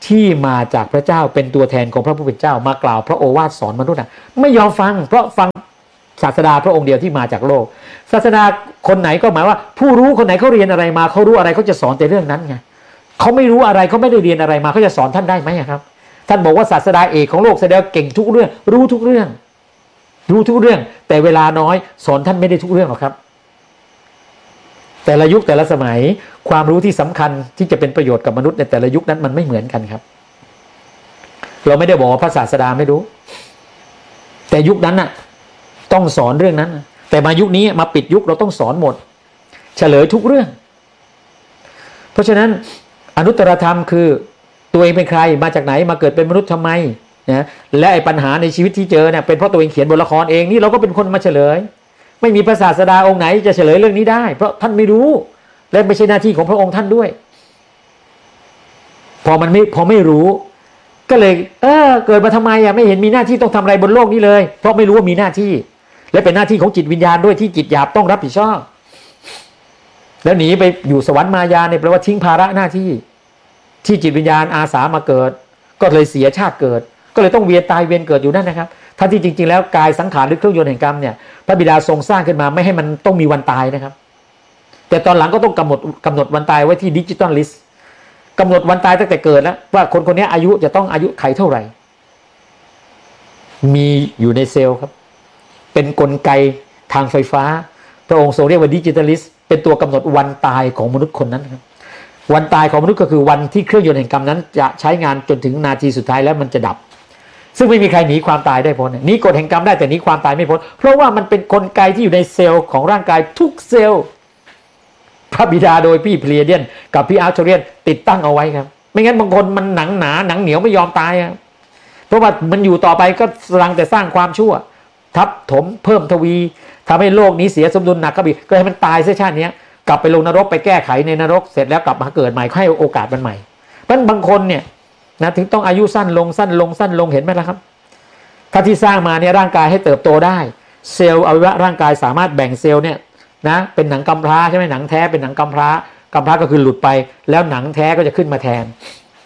ที่มาจากพระเจ้าเป็นตัวแทนของพระผู้เป็นเจ้ามากล่าวพระโอวาทสอนมนุษย์อ่ะไม่ยอมฟังเพราะฟังศาสดาพระองค์เดียวที่มาจากโลกศาสดาคนไหนก็หมายว่าผู้รู้คนไหนเขาเรียนอะไรมาเขารู้อะไรเขาจะสอนแต่เรื่องนั้นไงเขาไม่รู้อะไรเขาไม่ได้เรียนอะไรมาเขาจะสอนท่านได้ไหมครับท่านบอกว่าศาสดาเอกของโลกแสดงเก่งทุกเรื่องรู้ทุกเรื่องรู้ทุกเรื่องแต่เวลาน้อยสอนท่านไม่ได้ทุกเรื่องหรอกครับแต่ละยุคแต่ละสมัยความรู้ที่สำคัญที่จะเป็นประโยชน์กับมนุษย์ในแต่ละยุคนั้นมันไม่เหมือนกันครับเราไม่ได้บอกว่าพระศาสดาไม่รู้แต่ยุคนั้นน่ะต้องสอนเรื่องนั้นแต่มายุคนี้มาปิดยุคเราต้องสอนหมดเฉลยทุกเรื่องเพราะฉะนั้นอนุตตรธรรมคือตัวเองเป็นใครมาจากไหนมาเกิดเป็นมนุษย์ทำไมนะและไอ้ปัญหาในชีวิตที่เจอเนี่ยเป็นเพราะตัวเองเขียนบทละครเองนี่เราก็เป็นคนมาเฉลยไม่มีพระศาสดาองค์ไหนจะเฉลยเรื่องนี้ได้เพราะท่านไม่รู้และไม่ใช่หน้าที่ของพระองค์ท่านด้วยพอมันไม่พอไม่รู้ก็เลยเออเกิดมาทำไมอ่ะไม่เห็นมีหน้าที่ต้องทำอะไรบนโลกนี้เลยเพราะไม่รู้ว่ามีหน้าที่และเป็นหน้าที่ของจิตวิญญาณด้วยที่จิตหยาบต้องรับผิดชอบแล้วหนีไปอยู่สวรรค์มายาเนี่ยแปลว่าทิ้งภาระหน้าที่ที่จิตวิญญาณอาสามาเกิดก็เลยเสียชาติเกิดก็เลยต้องเวียนตายเวียนเกิดอยู่นั่นนะครับทั้งที่จริงๆแล้วกายสังขารหรือเครื่องยนต์แห่งกรรมเนี่ยพระบิดาทรงสร้างขึ้นมาไม่ให้มันต้องมีวันตายนะครับแต่ตอนหลังก็ต้องกำหนดกำหนดวันตายไว้ที่ดิจิตอลลิสต์กำหนดวันตายตั้งแต่เกิดแล้วว่าคนคนนี้อายุจะต้องอายุไขเท่าไหร่มีอยู่ในเซลล์ครับเป็นกลไกทางไฟฟ้าพระองค์ทรงเรียกว่าดิจิตอลลิสต์เป็นตัวกำหนดวันตายของมนุษย์คนนั้นครับวันตายของมนุษย์ก็คือวันที่เครื่องยนต์แห่งกรรมนั้นจะใช้งานจนถึงนาทีสุดท้ายแล้วมันจะดับซึ่งไม่มีใครหนีความตายได้พ้นหนีกฎแห่งกรรมได้แต่หนีความตายไม่พ้นเพราะว่ามันเป็นกลไกที่อยู่ในเซลล์ของร่างกายทุกเซลล์พระบิดาโดยพี่เพลียเดียนกับพี่อาร์เทเรียนติดตั้งเอาไว้ครับไม่งั้นบางคนมันหนังหนาหนังเหนียวไม่ยอมตายครับเพราะว่ามันอยู่ต่อไปก็รังแต่สร้างความชั่วทับถมเพิ่มทวีทำให้โลกนี้เสียสมดุลหนักก็บีก็ให้มันตายเสียชาตินี้กลับไปลงนรกไปแก้ไขในนรกเสร็จแล้วกลับมาเกิดใหม่ให้โอกาสมันใหม่เพราะบางคนเนี่ยนะถึงต้องอายุสั้นลงสั้นลงสั้นลงเห็นไหมล่ะครับถ้าที่สร้างมาเนี่ยร่างกายให้เติบโตได้เซลล์อวัยวะร่างกายสามารถแบ่งเซลล์เนี่ยนะเป็นหนังกำพร้าใช่ไหมหนังแท้เป็นหนังกำพร้ากำพร้าก็คือหลุดไปแล้วหนังแท้ก็จะขึ้นมาแทน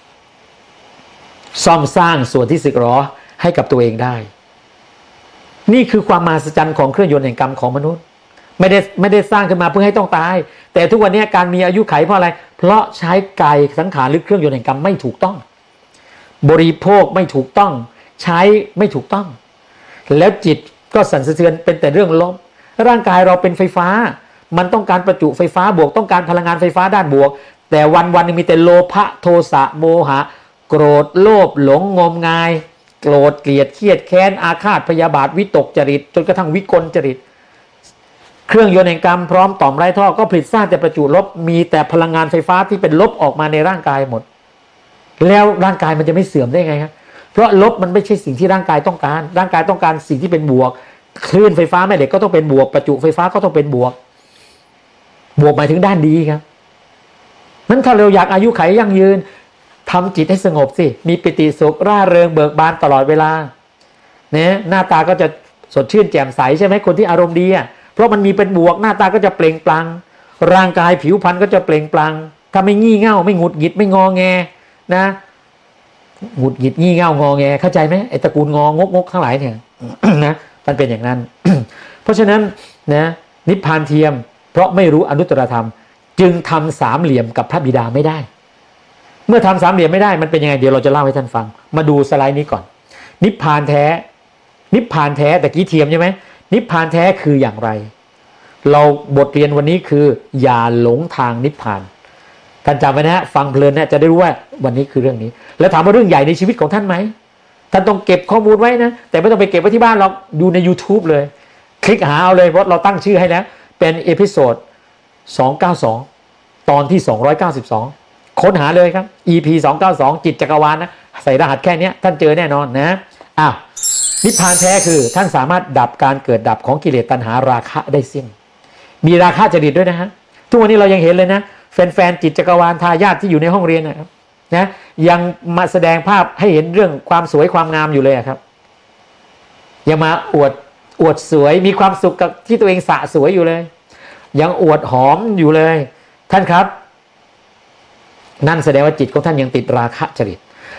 ซ่อมสร้างส่วนที่สึกหรอให้กับตัวเองได้นี่คือความมหัศจรรย์ของเครื่องยนต์แห่งกรรมของมนุษย์ไม่ได้ไม่ได้สร้างขึ้นมาเพื่อให้ต้องตายแต่ทุกวันนี้การมีอายุขัยเพราะอะไรเพราะใช้กายสังขารหรือเครื่องยนต์แห่งกรรมไม่ถูกต้องบริโภคไม่ถูกต้องใช้ไม่ถูกต้องแล้วจิตก็สั่นสะเทือนเป็นแต่เรื่องลบร่างกายเราเป็นไฟฟ้ามันต้องการประจุไฟฟ้าบวกต้องการพลังงานไฟฟ้าด้านบวกแต่วันวันนึงมีแต่โลภะโทสะโมหะโกรธโลภหลงงมงายโกรธเกลียดเครียดแค้นอาฆาตพยาบาทวิตกจริตจนกระทั่งวิกลจริตเครื่องยนต์แห่งกรรมพร้อมต่อมไร้ท่อก็ผลิตสร้างแต่ประจุลบมีแต่พลังงานไฟฟ้าที่เป็นลบออกมาในร่างกายหมดแล้วร่างกายมันจะไม่เสื่อมได้ไงครับเพราะลบมันไม่ใช่สิ่งที่ร่างกายต้องการร่างกายต้องการสิ่งที่เป็นบวกคลื่นไฟฟ้าแม่เหล็กก็ต้องเป็นบวกประจุไฟฟ้าก็ต้องเป็นบวกบวกหมายถึงด้านดีครับนั้นถ้าเราอยากอายุขัยยั่งยืนทำจิตให้สงบสิมีปิติสุขร่าเริงเบิกบานตลอดเวลาเนี่ยหน้าตาก็จะสดชื่นแจ่มใสใช่ไหมคนที่อารมณ์ดีอ่ะเพราะมันมีเป็นบวกหน้าตาก็จะเปล่งปลั่งร่างกายผิวพรรณก็จะเปล่งปลั่งถ้าไม่งี่เง่าไม่หงุดหงิดไม่งอแงนะหงุดหงิดงี่เง่างอแงเข้าใจไหมไอ้ตระกูลงองกงกทั้งหลายเนี่ย นะมันเป็นอย่างนั้น เพราะฉะนั้นนะนิพพานเทียมเพราะไม่รู้อนุตตรธรรมจึงทำสามเหลี่ยมกับพระบิดาไม่ได้เมื่อทำสามเหลี่ยมไม่ได้มันเป็นยังไงเดี๋ยวเราจะเล่าให้ท่านฟังมาดูสไลด์นี้ก่อนนิพพานแท้นิพพานแท้แต่กี้เทียมใช่ไหมนิพพานแท้คืออย่างไรเราบทเรียนวันนี้คืออย่าหลงทางนิพพานท่านจำไว้นะฟังเพลินนะจะได้รู้ว่าวันนี้คือเรื่องนี้แล้วถามว่าเรื่องใหญ่ในชีวิตของท่านไหมท่านต้องเก็บข้อมูลไว้นะแต่ไม่ต้องไปเก็บไว้ที่บ้านหรอกดูใน YouTube เลยคลิกหาเอาเลยเพราะเราตั้งชื่อให้แล้วเป็นเอพิโซดสองร้อยเก้าสิบสองตอนที่สองร้อยเก้าสิบสองค้นหาเลยครับ อี พี สองร้อยเก้าสิบสองจิตจักรวาลนะใส่รหัสแค่นี้ท่านเจอแน่นอนนะอ้าวนิพพานแท้คือท่านสามารถดับการเกิดดับของกิเลสตัณหาราคะได้สิ้นมีราคะจริตด้วยนะฮะทุกวันนี้เรายังเห็นเลยนะแฟนๆจิตจักรวาลทายาทที่อยู่ในห้องเรียนนะครับนะยังมาแสดงภาพให้เห็นเรื่องความสวยความงามอยู่เลยครับยังมาอวดอวดสวยมีความสุขกับที่ตัวเองสะสวยอยู่เลยยังอวดหอมอยู่เลยท่านครับนั่นแสดงว่าจิตของท่านยังติดราคะจริต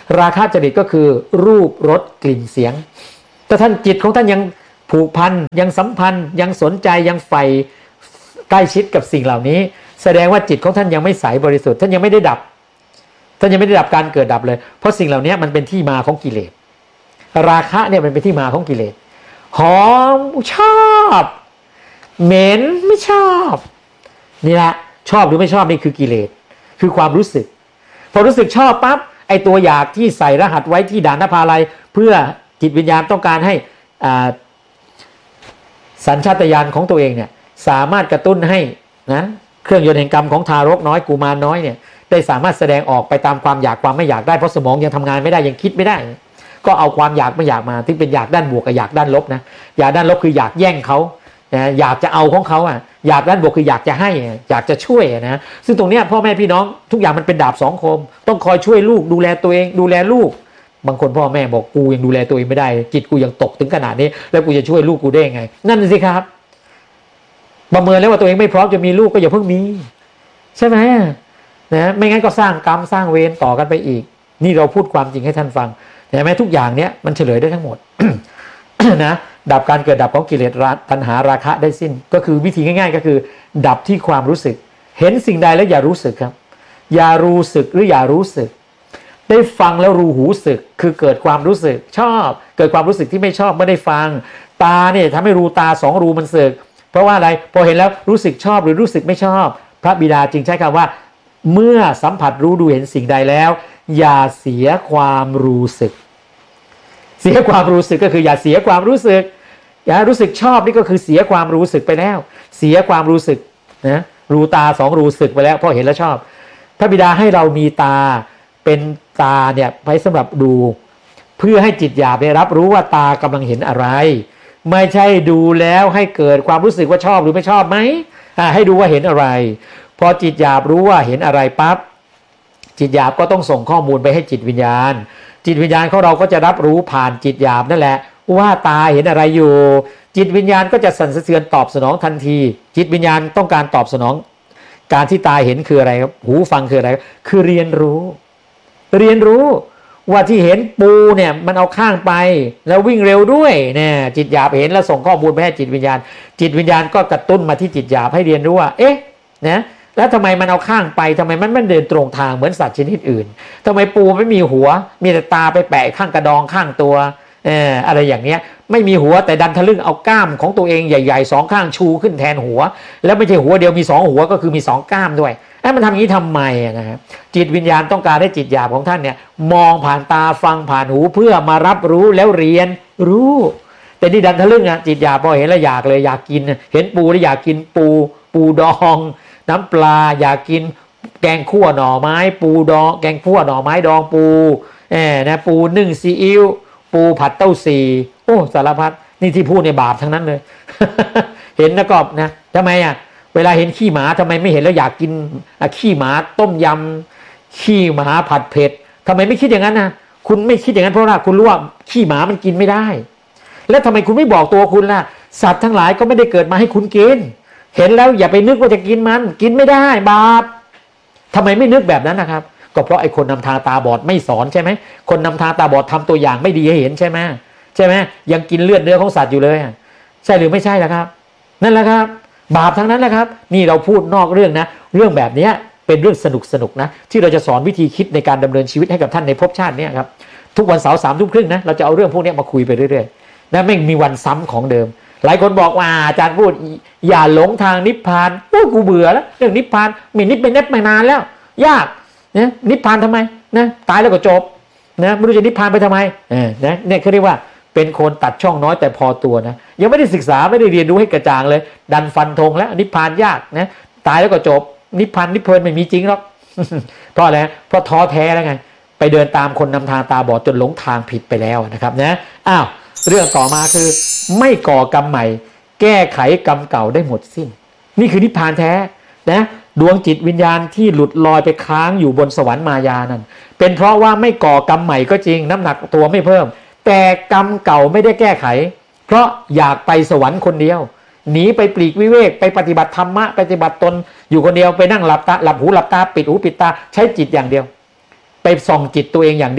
ราคะจริตก็คือรูปรสกลิ่นเสียงแต่ท่านจิตของท่านยังผูกพันยังสัมพันธ์ยังสนใจยังใฝ่ใกล้ชิดกับสิ่งเหล่านี้แสดงว่าจิตของท่านยังไม่ใสบริสุทธิ์ท่านยังไม่ได้ดับท่านยังไม่ได้ดับการเกิดดับเลยเพราะสิ่งเหล่านี้มันเป็นที่มาของกิเลสราคะเนี่ยมันเป็นที่มาของกิเลสหอมชอบเหม็นไม่ชอบนี่แหละชอบหรือไม่ชอบนี่คือกิเลสคือความรู้สึกพอรู้สึกชอบปั๊บไอตัวอยากที่ใส่รหัสไว้ที่ด่านนภาลัยเพื่อจิตวิญญาณต้องการให้อ่าสัญชาตญาณของตัวเองเนี่ยสามารถกระตุ้นให้นะเครื่องยนต์แห่งกรรมของทารกน้อยกุมารน้อยเนี่ยได้สามารถแสดงออกไปตามความอยากความไม่อยากได้เพราะสมองยังทำงานไม่ได้ยังคิดไม่ได้ก็เอาความอยากไม่อยากมาที่เป็นอยากด้านบวกกับอยากด้านลบนะอยากด้านลบคืออยากแย่งเขานะอยากจะเอาของเขาอ่ะอยากด้านบวกคืออยากจะให้อยากจะช่วยนะซึ่งตรงเนี้ยพ่อแม่พี่น้องทุกอย่างมันเป็นดาบสองคมต้องคอยช่วยลูกดูแลตัวเองดูแลลูกบางคนพ่อแม่บอกกูยังดูแลตัวเองไม่ได้จิตกูยังตกถึงขนาดนี้แล้วกูจะช่วยลูกกูได้ยังไงนั่นสิครับประเมินแล้วว่าตัวเองไม่พร้อมจะมีลูกก็อย่าเพิ่งมีใช่ไหมนะไม่งั้นก็สร้างกรรมสร้างเวรต่อกันไปอีกนี่เราพูดความจริงให้ท่านฟังเห็นไหมทุกอย่างเนี้ยมันเฉลยได้ทั้งหมด นะดับการเกิดดับของกิเลสตัณหาราคะได้สิ้นก็คือวิธีง่ายๆก็คือดับที่ความรู้สึกเห็นสิ่งใดแล้วอย่ารู้สึกครับอย่ารู้สึกหรืออย่ารู้สึกได้ฟังแล้วรู้หูสึกคือเกิดความรู้สึกชอบเกิดความรู้สึกที่ไม่ชอบไม่ได้ฟังตาเนี่ยทำให้รูตาสองรูมันสึกเพราะว่าอะไรพอเห็นแล้วรู้สึกชอบหรือรู้สึกไม่ชอบพระบิดาจึงใช้คำว่าเมื่อสัมผัสรู้ดูเห็นสิ่งใดแล้วอย่าเสียความรู้สึกเสียความรู้สึกก็คืออย่าเสียความรู้สึกอย่ารู้สึกชอบนี่ก็คือเสียความรู้สึกไปแล้วเสียความรู้สึกนะรูตาสองรูสึกไปแล้วพอเห็นแล้วชอบพระบิดาให้เรามีตาเป็นตาเนี่ยไว้สำหรับดูเพื่อให้จิตหยาบได้รับรู้ว่าตากำลังเห็นอะไรไม่ใช่ดูแล้วให้เกิดความรู้สึกว่าชอบหรือไม่ชอบไหมให้ดูว่าเห็นอะไรพอจิตหยาบรู้ว่าเห็นอะไรปั๊บจิตหยาบก็ต้องส่งข้อมูลไปให้จิตวิญญาณจิตวิญญาณของเราก็จะรับรู้ผ่านจิตหยาบนั่นแหละว่าตาเห็นอะไรอยู่จิตวิญญาณก็จะสั่นสะเทือนตอบสนองทันทีจิตวิญญาณต้องการตอบสนองการที่ตาเห็นคืออะไรครับหูฟังคืออะไรคือเรียนรู้เรียนรู้ว่าที่เห็นปูเนี่ยมันเอาข้างไปแล้ววิ่งเร็วด้วยเนี่ยจิตหยาบเห็นแล้วส่งข้อมูลไปให้จิตวิญญาณจิตวิญญาณก็กระตุ้นมาที่จิตหยาบให้เรียนรู้ว่าเอ๊ะนะแล้วทำไมมันเอาข้างไปทำไมมันไม่เดินตรงทางเหมือนสัตว์ชนิดอื่นทำไมปูไม่มีหัวมีแต่ตาไปแปะข้างกระดองข้างตัวเอออะไรอย่างเนี้ยไม่มีหัวแต่ดันทะลึ่งเอาก้ามของตัวเองใหญ่ๆสองข้างชูขึ้นแทนหัวแล้วไม่ใช่หัวเดียวมีสองหัวก็คือมีสองก้ามด้วยไอ้มันทำอย่างนี้ทำไมนะครับจิตวิญญาณต้องการให้จิตหยาบของท่านเนี่ยมองผ่านตาฟังผ่านหูเพื่อมารับรู้แล้วเรียนรู้แต่นี่ดันทะลึ่งอ่ะจิตหยาบพอเห็นแล้วอยากเลยอยากกินเห็นปูแล้วอยากกินปูปูดองน้ำปลาอยากกินแกงคั่วหน่อไม้ปูดองแกงคั่วหน่อไม้ดองปูเออนะปูนึ่งซีอิ๊วปูผัดเต้าสี่โอ้สารพัดนี่ที่พูดในบาปทั้งนั้นเลย เห็นแล้วก็นะทำไมอ่ะเวลาเห็นขี้หมาทำไมไม่เห็นแล้วอยากกินขี้หมาต้มยำขี้หมาผัดเผ็ดทำไมไม่คิดอย่างนั้นนะคุณไม่คิดอย่างนั้นเพราะว่าคุณรู้ว่าขี้หมามันกินไม่ได้แล้วทำไมคุณไม่บอกตัวคุณล่ะสัตว์ทั้งหลายก็ไม่ได้เกิดมาให้คุณกินเห็นแล้วอย่าไปนึกว่าจะกินมันกินไม่ได้บาปทำไมไม่นึกแบบนั้นนะครับก็เพราะไอ้คนนำทางตาบอดไม่สอนใช่ไหมคนนำทางตาบอดทำตัวอย่างไม่ดีให้เห็นใช่ไหมใช่ไหมยังกินเลือดเนื้อของสัตว์อยู่เลยใช่หรือไม่ใช่ล่ะครับนั่นแหละครับบาปทั้งนั้นแหละครับนี่เราพูดนอกเรื่องนะเรื่องแบบนี้เป็นเรื่องสนุกสนุกนะที่เราจะสอนวิธีคิดในการดำเนินชีวิตให้กับท่านในภพชาตินี้ครับทุกวันเสาร์สามทุ่มครึ่งนะเราจะเอาเรื่องพวกนี้มาคุยไปเรื่อยๆนะไม่มีวันซ้ำของเดิมหลายคนบอกว่าอาจารย์พูดอย่าหลงทางนิพพานโอ้กูเบื่อแล้วเรื่องนิพพานไม่นิพไม่เน็บไม่นานแล้วยากนะนิพพานทำไมนะตายแล้วก็จบนะไม่รู้จะนิพพานไปทำไมเออนะเนี่ยเขาเรียกว่าเป็นคนตัดช่องน้อยแต่พอตัวนะยังไม่ได้ศึกษาไม่ได้เรียนรู้ให้กระจ่างเลยดันฟันธงแล้วนิพพานยากนะตายแล้วก็จบนิพพานนิพเพลินไม่มีจริงหรอก เพราะอะไรเพราะท้อแท้แล้วไงไปเดินตามคนนำทางตาบอดจนหลงทางผิดไปแล้วนะครับนะอ้าวเรื่องต่อมาคือไม่ก่อกรรมใหม่แก้ไขกรรมเก่าได้หมดสิ้นนี่คือนิพพานแท้นะดวงจิตวิญญาณที่หลุดลอยไปค้างอยู่บนสวรรค์มายานั่นเป็นเพราะว่าไม่ก่อกรรมใหม่ก็จริงน้ำหนักตัวไม่เพิ่มแต่กรรมเก่าไม่ได้แก้ไขเพราะอยากไปสวรรค์คนเดียวหนีไปปลีกวิเวกไปปฏิบัติธรรมะปฏิบัติตนอยู่คนเดียวไปนั่งหลับตาหลับหูหลับตาปิดหูปิดตาใช้จิตอย่างเดียวไปส่องจิตตัวเองอย่างเดียว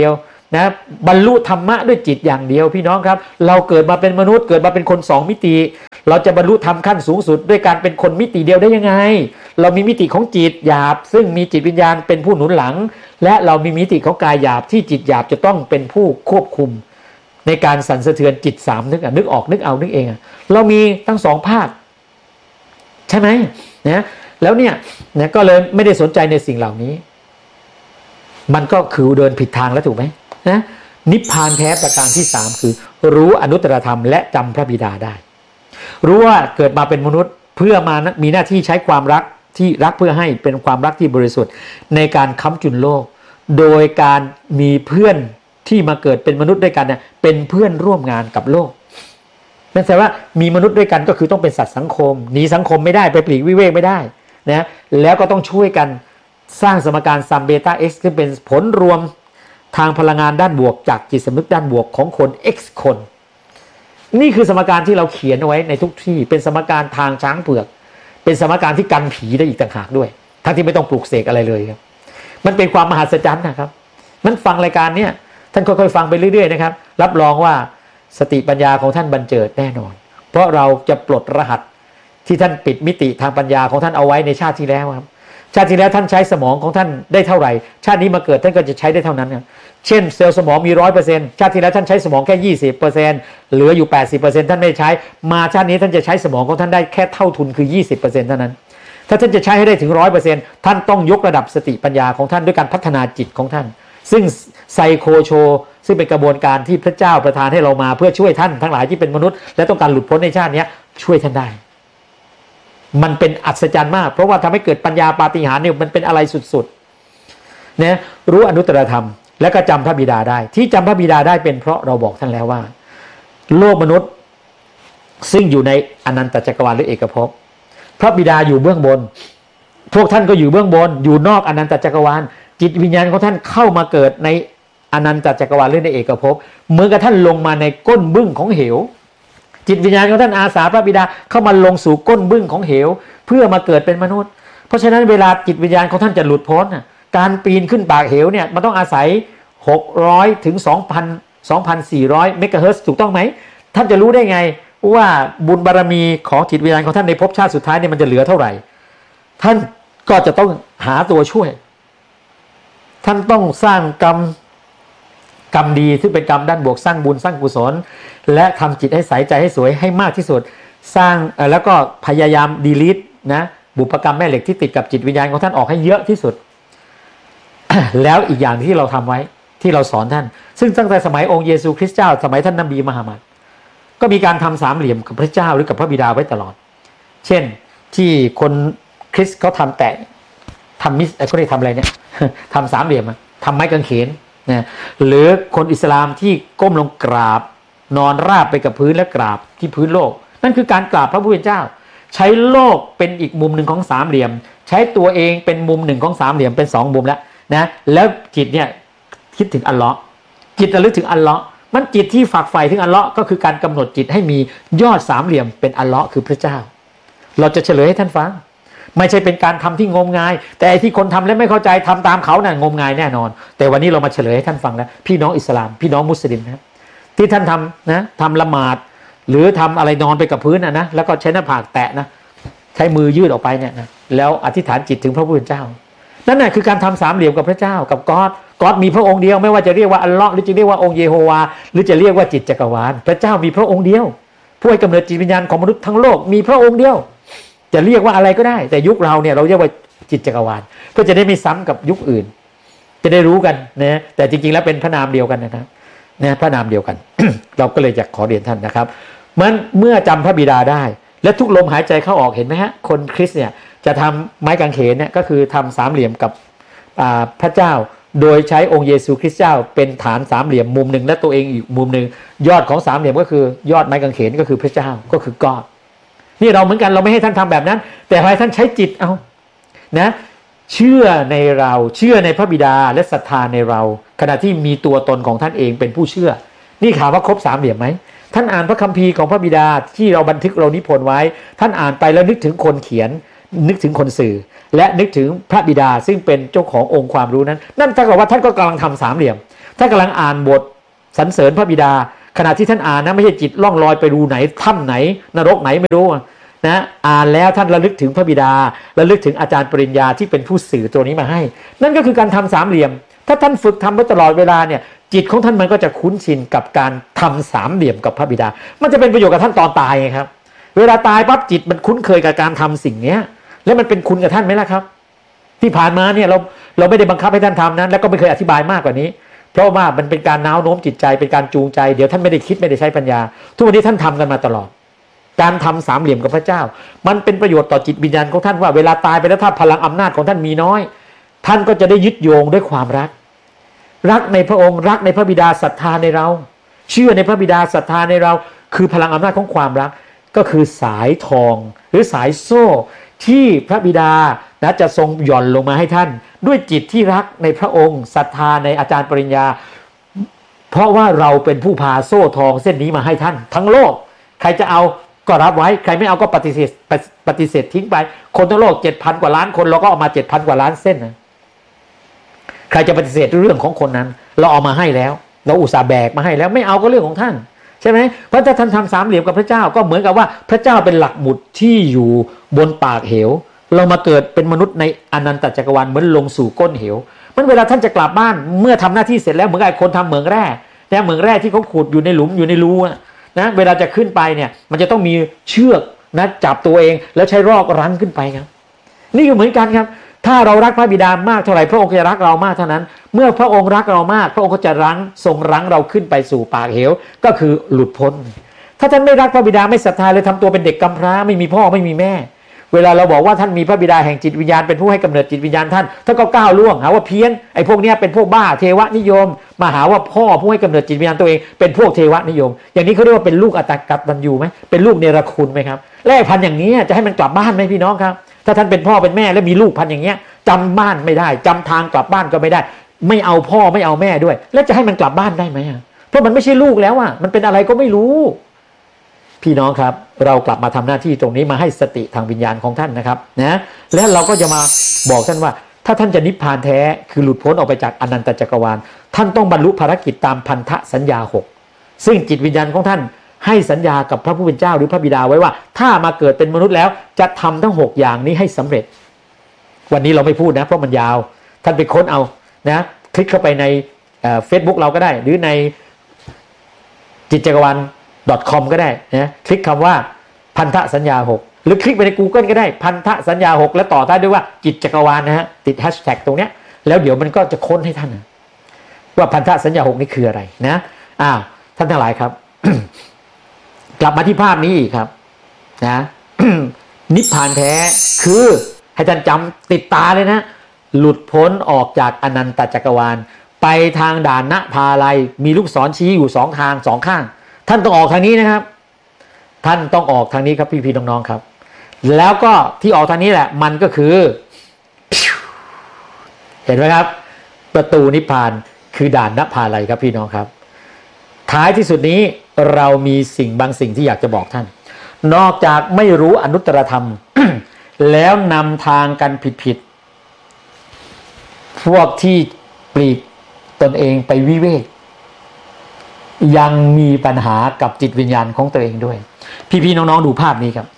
นะบรรลุธรรมะด้วยจิตอย่างเดียวพี่น้องครับเราเกิดมาเป็นมนุษย์เกิดมาเป็นคนสองมิติเราจะบรรลุธรรมขั้นสูงสุดด้วยการเป็นคนมิติเดียวได้ยังไงเรามีมิติของจิตหยาบซึ่งมีจิตวิญญาณเป็นผู้หนุนหลังและเรามีมิติของกายหยาบที่จิตหยาบจะต้องเป็นผู้ควบคุมในการสั่นสะเทือนจิตสามนึกอ่ะนึกออกนึกเอานึกเองอ่ะเรามีทั้งสองภาคใช่ไหมนะแล้วเนี่ยนะก็เลยไม่ได้สนใจในสิ่งเหล่านี้มันก็คือเดินผิดทางแล้วถูกไหมนะนิพพานแท้ประการที่สามคือรู้อนุตตรธรรมและจำพระบิดาได้รู้ว่าเกิดมาเป็นมนุษย์เพื่อมามีหน้าที่ใช้ความรักที่รักเพื่อให้เป็นความรักที่บริสุทธิ์ในการค้ำจุนโลกโดยการมีเพื่อนที่มาเกิดเป็นมนุษย์ด้วยกันเนี่ยเป็นเพื่อนร่วมงานกับโลกนั่นแปลว่ามีมนุษย์ด้วยกันก็คือต้องเป็นสัตว์สังคมหนีสังคมไม่ได้ไปปลีกวิเวกไม่ได้นะแล้วก็ต้องช่วยกันสร้างสมการซัมเบต้า X ซึ่งเป็นผลรวมทางพลังงานด้านบวกจากจิตสำนึกด้านบวกของคน X คนนี่คือสมการที่เราเขียนเอาไว้ในทุกที่เป็นสมการทางช้างเผือกเป็นสมการที่กันผีได้อีกต่างหากด้วยทั้งที่ไม่ต้องปลูกเสกอะไรเลยครับมันเป็นความมหัศจรรย์นะครับนั้นฟังรายการเนี้ยท่านค่อยๆฟังไปเรื่อยๆนะครับรับรองว่าสติปัญญาของท่านบันเจิดแน่นอนเพราะเราจะปลดรหัสที่ท่านปิดมิติทางปัญญาของท่านเอาไว้ในชาติที่แล้วครับชาติที่แล้วท่านใช้สมองของท่านได้เท่าไหร่ชาตินี้มาเกิดท่านก็จะใช้ได้เท่านั้นครับเช่นเซลล์สมองมี ร้อยเปอร์เซ็นต์ ชาติที่แล้วท่านใช้สมองแค่ ยี่สิบเปอร์เซ็นต์ เหลืออยู่ แปดสิบเปอร์เซ็นต์ ท่านไม่ใช้มาชาตินี้ท่านจะใช้สมองของท่านได้แค่เท่าทุนคือ ยี่สิบเปอร์เซ็นต์ เท่านั้นถ้าท่านจะใช้ให้ได้ถึง ร้อยเปอร์เซ็นต์ ท่านต้องยกระดับสติปัญญาของท่านด้วยการพัฒนาจิตของท่านซึ่งไซโคโชซึ่งเป็นกระบวนการที่พระเจ้าประทานให้เรามาเพื่อช่วยท่านทั้งหลายที่เป็นมนุษย์และต้องการหลุดพ้นในชาตินี้ช่วยท่านได้มันเป็นอัศจรรย์มากเพราะว่าทำให้เกิดปัญญาปาฏิหาริย์เนี่ยมันเป็นอะไรสุดๆนะรู้อนุตตรธรรมและก็จำพระบิดาได้ที่จำพระบิดาได้เป็นเพราะเราบอกท่านแล้วว่าโลกมนุษย์ซึ่งอยู่ในอนันตจักรวาลหรือเอกภพพระบิดาอยู่เบื้องบนพวกท่านก็อยู่เบื้องบนอยู่นอกอนันตจักรวาลจิตวิญญาณของท่านเข้ามาเกิดในอนันตจักรวาลหรือในเอกภพเหมือนกับท่านลงมาในก้นบึ้งของเหวจิตวิญญาณของท่านอาสาพระบิดาเข้ามาลงสู่ก้นบึ้งของเหวเพื่อมาเกิดเป็นมนุษย์เพราะฉะนั้นเวลาจิตวิญญาณของท่านจะหลุดพ้นการปีนขึ้นปากเหวเนี่ยมันต้องอาศัยหกร้อยถึง สองพัน สองพันสี่ร้อย เมกะเฮิรตซ์ถูกต้องไหมท่านจะรู้ได้ไงว่าบุญบารมีของจิตวิญญาณของท่านในภพชาติสุดท้ายเนี่ยมันจะเหลือเท่าไหร่ท่านก็จะต้องหาตัวช่วยท่านต้องสร้างกรรมกรรมดีซึ่งเป็นกรรมด้านบวกสร้างบุญสร้างกุศลและทำจิตให้ใสใจให้สวยให้มากที่สุดสร้างแล้วก็พยายามดีลีทนะบุพกรรมแม่เหล็กที่ติดกับจิตวิญญาณของท่านออกให้เยอะที่สุด แล้วอีกอย่างที่เราทำไว้ที่เราสอนท่านซึ่งตั้งแต่สมัยองค์เยซูคริสต์เจ้าสมัยท่านนบีมหามัดก็มีการทำสามเหลี่ยมกับพระเจ้าหรือกับพระบิดาไว้ตลอดเช่นที่คนคริสต์เขาทำแต่ทำมิสเขาได้ทำอะไรเนี่ยทำสามเหลี่ยมทำไม้กางเขนนะหรือคนอิสลามที่ก้มลงกราบนอนราบไปกับพื้นและกราบที่พื้นโลกนั่นคือการกราบพระผู้เป็นเจ้าใช้โลกเป็นอีกมุมหนึ่งของสามเหลี่ยมใช้ตัวเองเป็นมุมหนึ่งของสามเหลี่ยมเป็นสองมุมแล้วนะแล้วจิตเนี่ยคิดถึงอัลเลาะห์จิตระลึกถึงอัลเลาะห์มันจิตที่ฝักใฝ่ถึงอัลเลาะห์ก็คือการกำหนดจิตให้มียอดสามเหลี่ยมเป็นอัลเลาะห์คือพระเจ้าเราจะเฉลยให้ท่านฟังไม่ใช่เป็นการทำที่งมงายแต่ที่คนทำแล้วไม่เข้าใจทำตามเขาน่ะงมงายแน่นอนแต่วันนี้เรามาเฉลยให้ท่านฟังแล้วพี่น้องอิสลามพี่น้องมุสลิมนะที่ท่านทำนะทำละหมาดหรือทำอะไรนอนไปกับพื้นนะนะแล้วก็ใช้หน้าผากแตะนะใช้มือยืดออกไปเนี่ยนะแล้วอธิษฐานจิตถึงพระผู้เป็นเจ้านั่นแหละคือการทำสามเหลี่ยมกับพระเจ้ากับกอดกอดมีพระองค์เดียวไม่ว่าจะเรียกว่าอัลเลาะห์หรือจะเรียกว่าองค์เยโฮวาหรือจะเรียกว่าจิตจักรวาลพระเจ้ามีพระองค์เดียวผู้ให้กำเนิดจิตวิญญาณของมนุษย์ทั้งโลกมีพระองค์เดียวจะเรียกว่าอะไรก็ได้แต่ยุคเราเนี่ยเราเรียกว่าจิตจักรวาลเพื่อจะได้ไม่ซ้ำกับยุคอื่นจะได้รู้กันนะแต่จริงๆแล้วเป็นพระนามเดียวกันนะครับนะพระนามเดียวกัน เราก็เลยอยากขอเรียนท่านนะครับมันเมื่อจำพระบิดาได้และทุกลมหายใจเข้าออกเห็นไหมฮะคนคริสต์เนี่ยจะทำไม้กางเขนเนี่ยก็คือทำสามเหลี่ยมกับพระเจ้าโดยใช้องค์เยซูคริสต์เจ้าเป็นฐานสามเหลี่ยมมุมหนึ่งและตัวเองอีกมุมหนึ่งยอดของสามเหลี่ยมก็คือยอดไม้กางเขนก็คือพระเจ้าก็คือกอดนี่เราเหมือนกันเราไม่ให้ท่านทำแบบนั้นแต่ให้ท่านใช้จิตเอานะเชื่อในเราเชื่อในพระบิดาและศรัทธาในเราขณะที่มีตัวตนของท่านเองเป็นผู้เชื่อนี่ข่าวว่าครบสามเหลี่ยมไหมท่านอ่านพระคัมภีร์ของพระบิดาที่เราบันทึกเรานิพนธ์ไว้ท่านอ่านไปแล้วนึกถึงคนเขียนนึกถึงคนสื่อและนึกถึงพระบิดาซึ่งเป็นเจ้าขององค์ความรู้นั้นนั่นเท่ากับว่าท่านก็กำลังทำสามเหลี่ยมท่านกำลังอ่านบทสรรเสริญพระบิดาขณะที่ท่านอ่านนะไม่ใช่จิตล่องลอยไปดูไหนถ้ำไหนนรกไหนไม่รู้นะอ่านแล้วท่านระลึกถึงพระบิดาระลึกถึงอาจารย์ปริญญาที่เป็นผู้สื่อตัวนี้มาให้นั่นก็คือการทำสามเหลี่ยมถ้าท่านฝึกทำไว้ตลอดเวลาเนี่ยจิตของท่านมันก็จะคุ้นชินกับการทำสามเหลี่ยมกับพระบิดามันจะเป็นประโยชน์กับท่านตอนตายไงครับเวลาตายปั๊บจิตมันคุ้นเคยกับการทำสิ่งนี้แล้วมันเป็นคุณกับท่านไหมล่ะครับที่ผ่านมาเนี่ยเราเราไม่ได้บังคับให้ท่านทำนั้นแล้วก็ไม่เคยอธิบายมากกว่านี้เพราะว่ามันเป็นการน้าวโน้มจิตใจเป็นการจูงใจเดี๋ยวท่านไม่ได้คิดไม่ได้ใช้ปัญญาทุกวันนี้ท่านทำกันมาตลอดการทำสามเหลี่ยมกับพระเจ้ามันเป็นประโยชน์ต่อจิตวิญญาณของท่านว่าเวลาตายไปแล้วถ้าพลังอำนาจของท่านมีน้อยท่านก็จะได้ยึดโยงด้วยความรักรักในพระองค์รักในพระบิดาศรัทธาในเราเชื่อในพระบิดาศรัทธาในเราคือพลังอำนาจของความรักก็คือสายทองหรือสายโซ่ที่พระบิดานะจะทรงหย่อนลงมาให้ท่านด้วยจิตที่รักในพระองค์ศรัทธาในอาจารย์ปริญญาเพราะว่าเราเป็นผู้พาโซ่ทองเส้นนี้มาให้ท่านทั้งโลกใครจะเอาก็รับไว้ใครไม่เอาก็ปฏิเสธปฏิเสธทิ้งไปคนทั้งโลก เจ็ดพัน กว่าล้านคนเราก็เอามา เจ็ดพัน กว่าล้านเส้นนะใครจะปฏิเสธเรื่องของคนนั้นเราเอามาให้แล้วเราอุตส่าห์แบกมาให้แล้วไม่เอาก็เรื่องของท่านใช่ไหมเพราะถ้าท่านทำสามเหลี่ยมกับพระเจ้าก็เหมือนกับว่าพระเจ้าเป็นหลักหมุดที่อยู่บนปากเหวเรามาเกิดเป็นมนุษย์ในอนันตจักรวาลเหมือนลงสู่ก้นเหวมันเวลาท่านจะกลับบ้านเมื่อทำหน้าที่เสร็จแล้วเหมือนกับคนทำเหมืองแร่เนี่ยเหมืองแร่ที่เขาขุดอยู่ในหลุมอยู่ในรูนะเวลาจะขึ้นไปเนี่ยมันจะต้องมีเชือกนะจับตัวเองแล้วใช้รอกรั้งขึ้นไปครับนี่ก็เหมือนกันครับถ้าเรารักพระบิดามากเท่าไหร่พระองค์จะรักเรามากเท่านั้นเมื่อพระองค์รักเรามากพระองค์ก็จะรั้งทรงรั้งเราขึ้นไปสู่ปากเหวก็คือหลุดพ้นถ้าท่านไม่รักพระบิดาไม่ศรัทธาเลยทำตัวเป็นเด็กกำพร้าไม่มีพ่อไม่มีแม่เวลาเราบอกว่าท่านมีพระบิดาแห่งจิตวิญญาณเป็นผู้ให้กำเนิดจิตวิญญาณท่านท่านก็ก้าวล่วงหาว่าเพี้ยนไอ้พวกนี้เป็นพวกบ้าเทวนิยมมาหาว่าพ่อผู้ให้กำเนิดจิตวิญญาณตัวเองเป็นพวกเทวนิยมอย่างนี้เขาเรียกว่าเป็นลูกอตกัตัญญูไหมเป็นลูกเนรคุณไหมครับแลกพันอย่างนี้จะให้มันกลับบ้านไหมพี่น้องครับถ้าท่านเป็นพ่อเป็นแม่แล้วมีลูกพันอย่างเงี้ยจำบ้านไม่ได้จำทางกลับบ้านก็ไม่ได้ไม่เอาพ่อไม่เอาแม่ด้วยแล้วจะให้มันกลับบ้านได้ไหมเพราะมันไม่ใช่ลูกแล้วอ่ะมันเป็นอะไรก็ไม่รู้พี่น้องครับเรากลับมาทำหน้าที่ตรงนี้มาให้สติทางวิญญาณของท่านนะครับนะและเราก็จะมาบอกท่านว่าถ้าท่านจะนิพพานแท้คือหลุดพ้นออกไปจากอนันตจักรวาลท่านต้องบรรลุภารกิจตามพันธสัญญาหกซึ่งจิตวิญญาณของท่านให้สัญญากับพระผู้เป็นเจ้าหรือพระบิดาไว้ว่าถ้ามาเกิดเป็นมนุษย์แล้วจะทำทั้งหกอย่างนี้ให้สำเร็จวันนี้เราไม่พูดนะเพราะมันยาวท่านไปค้นเอานะคลิกเข้าไปในเฟซบุ๊กเราก็ได้หรือในจิตจักรวาล.com ก็ได้นะคลิกคำว่าพันธสัญญาหกหรือคลิกไปใน Google ก็ได้พันธสัญญาหกแล้วต่อท้ายด้วยว่าจิตจักรวาลนะฮะติดแฮชแท็กตรงเนี้ยแล้วเดี๋ยวมันก็จะค้นให้ท่านว่าพันธสัญญาหกนี่คืออะไรนะอ้าวท่านทั้งหลายครับ กลับมาที่ภาพนี้อีกครับนะ นิพพานแท้คือให้ท่านจำติดตาเลยนะหลุดพ้นออกจากอนันตจักรวาลไปทางด่านณภาลัยมีลูกศรชี้อยู่สองทางสองข้างท่านต้องออกทางนี้นะครับท่านต้องออกทางนี้ครับพี่ๆน้องๆครับแล้วก็ที่ออกทางนี้แหละมันก็คือเห็นไหมครับประตูนิพพานคือด่านณภาลัยครับพี่น้องครับท้ายที่สุดนี้เรามีสิ่งบางสิ่งที่อยากจะบอกท่านนอกจากไม่รู้อนุตตรธรรม แล้วนำทางกันผิดๆพวกที่ปลีกตนเองไปวิเวกยังมีปัญหากับจิตวิญญาณของตัวเองด้วยพี่ๆน้องๆดูภาพนี้ครับ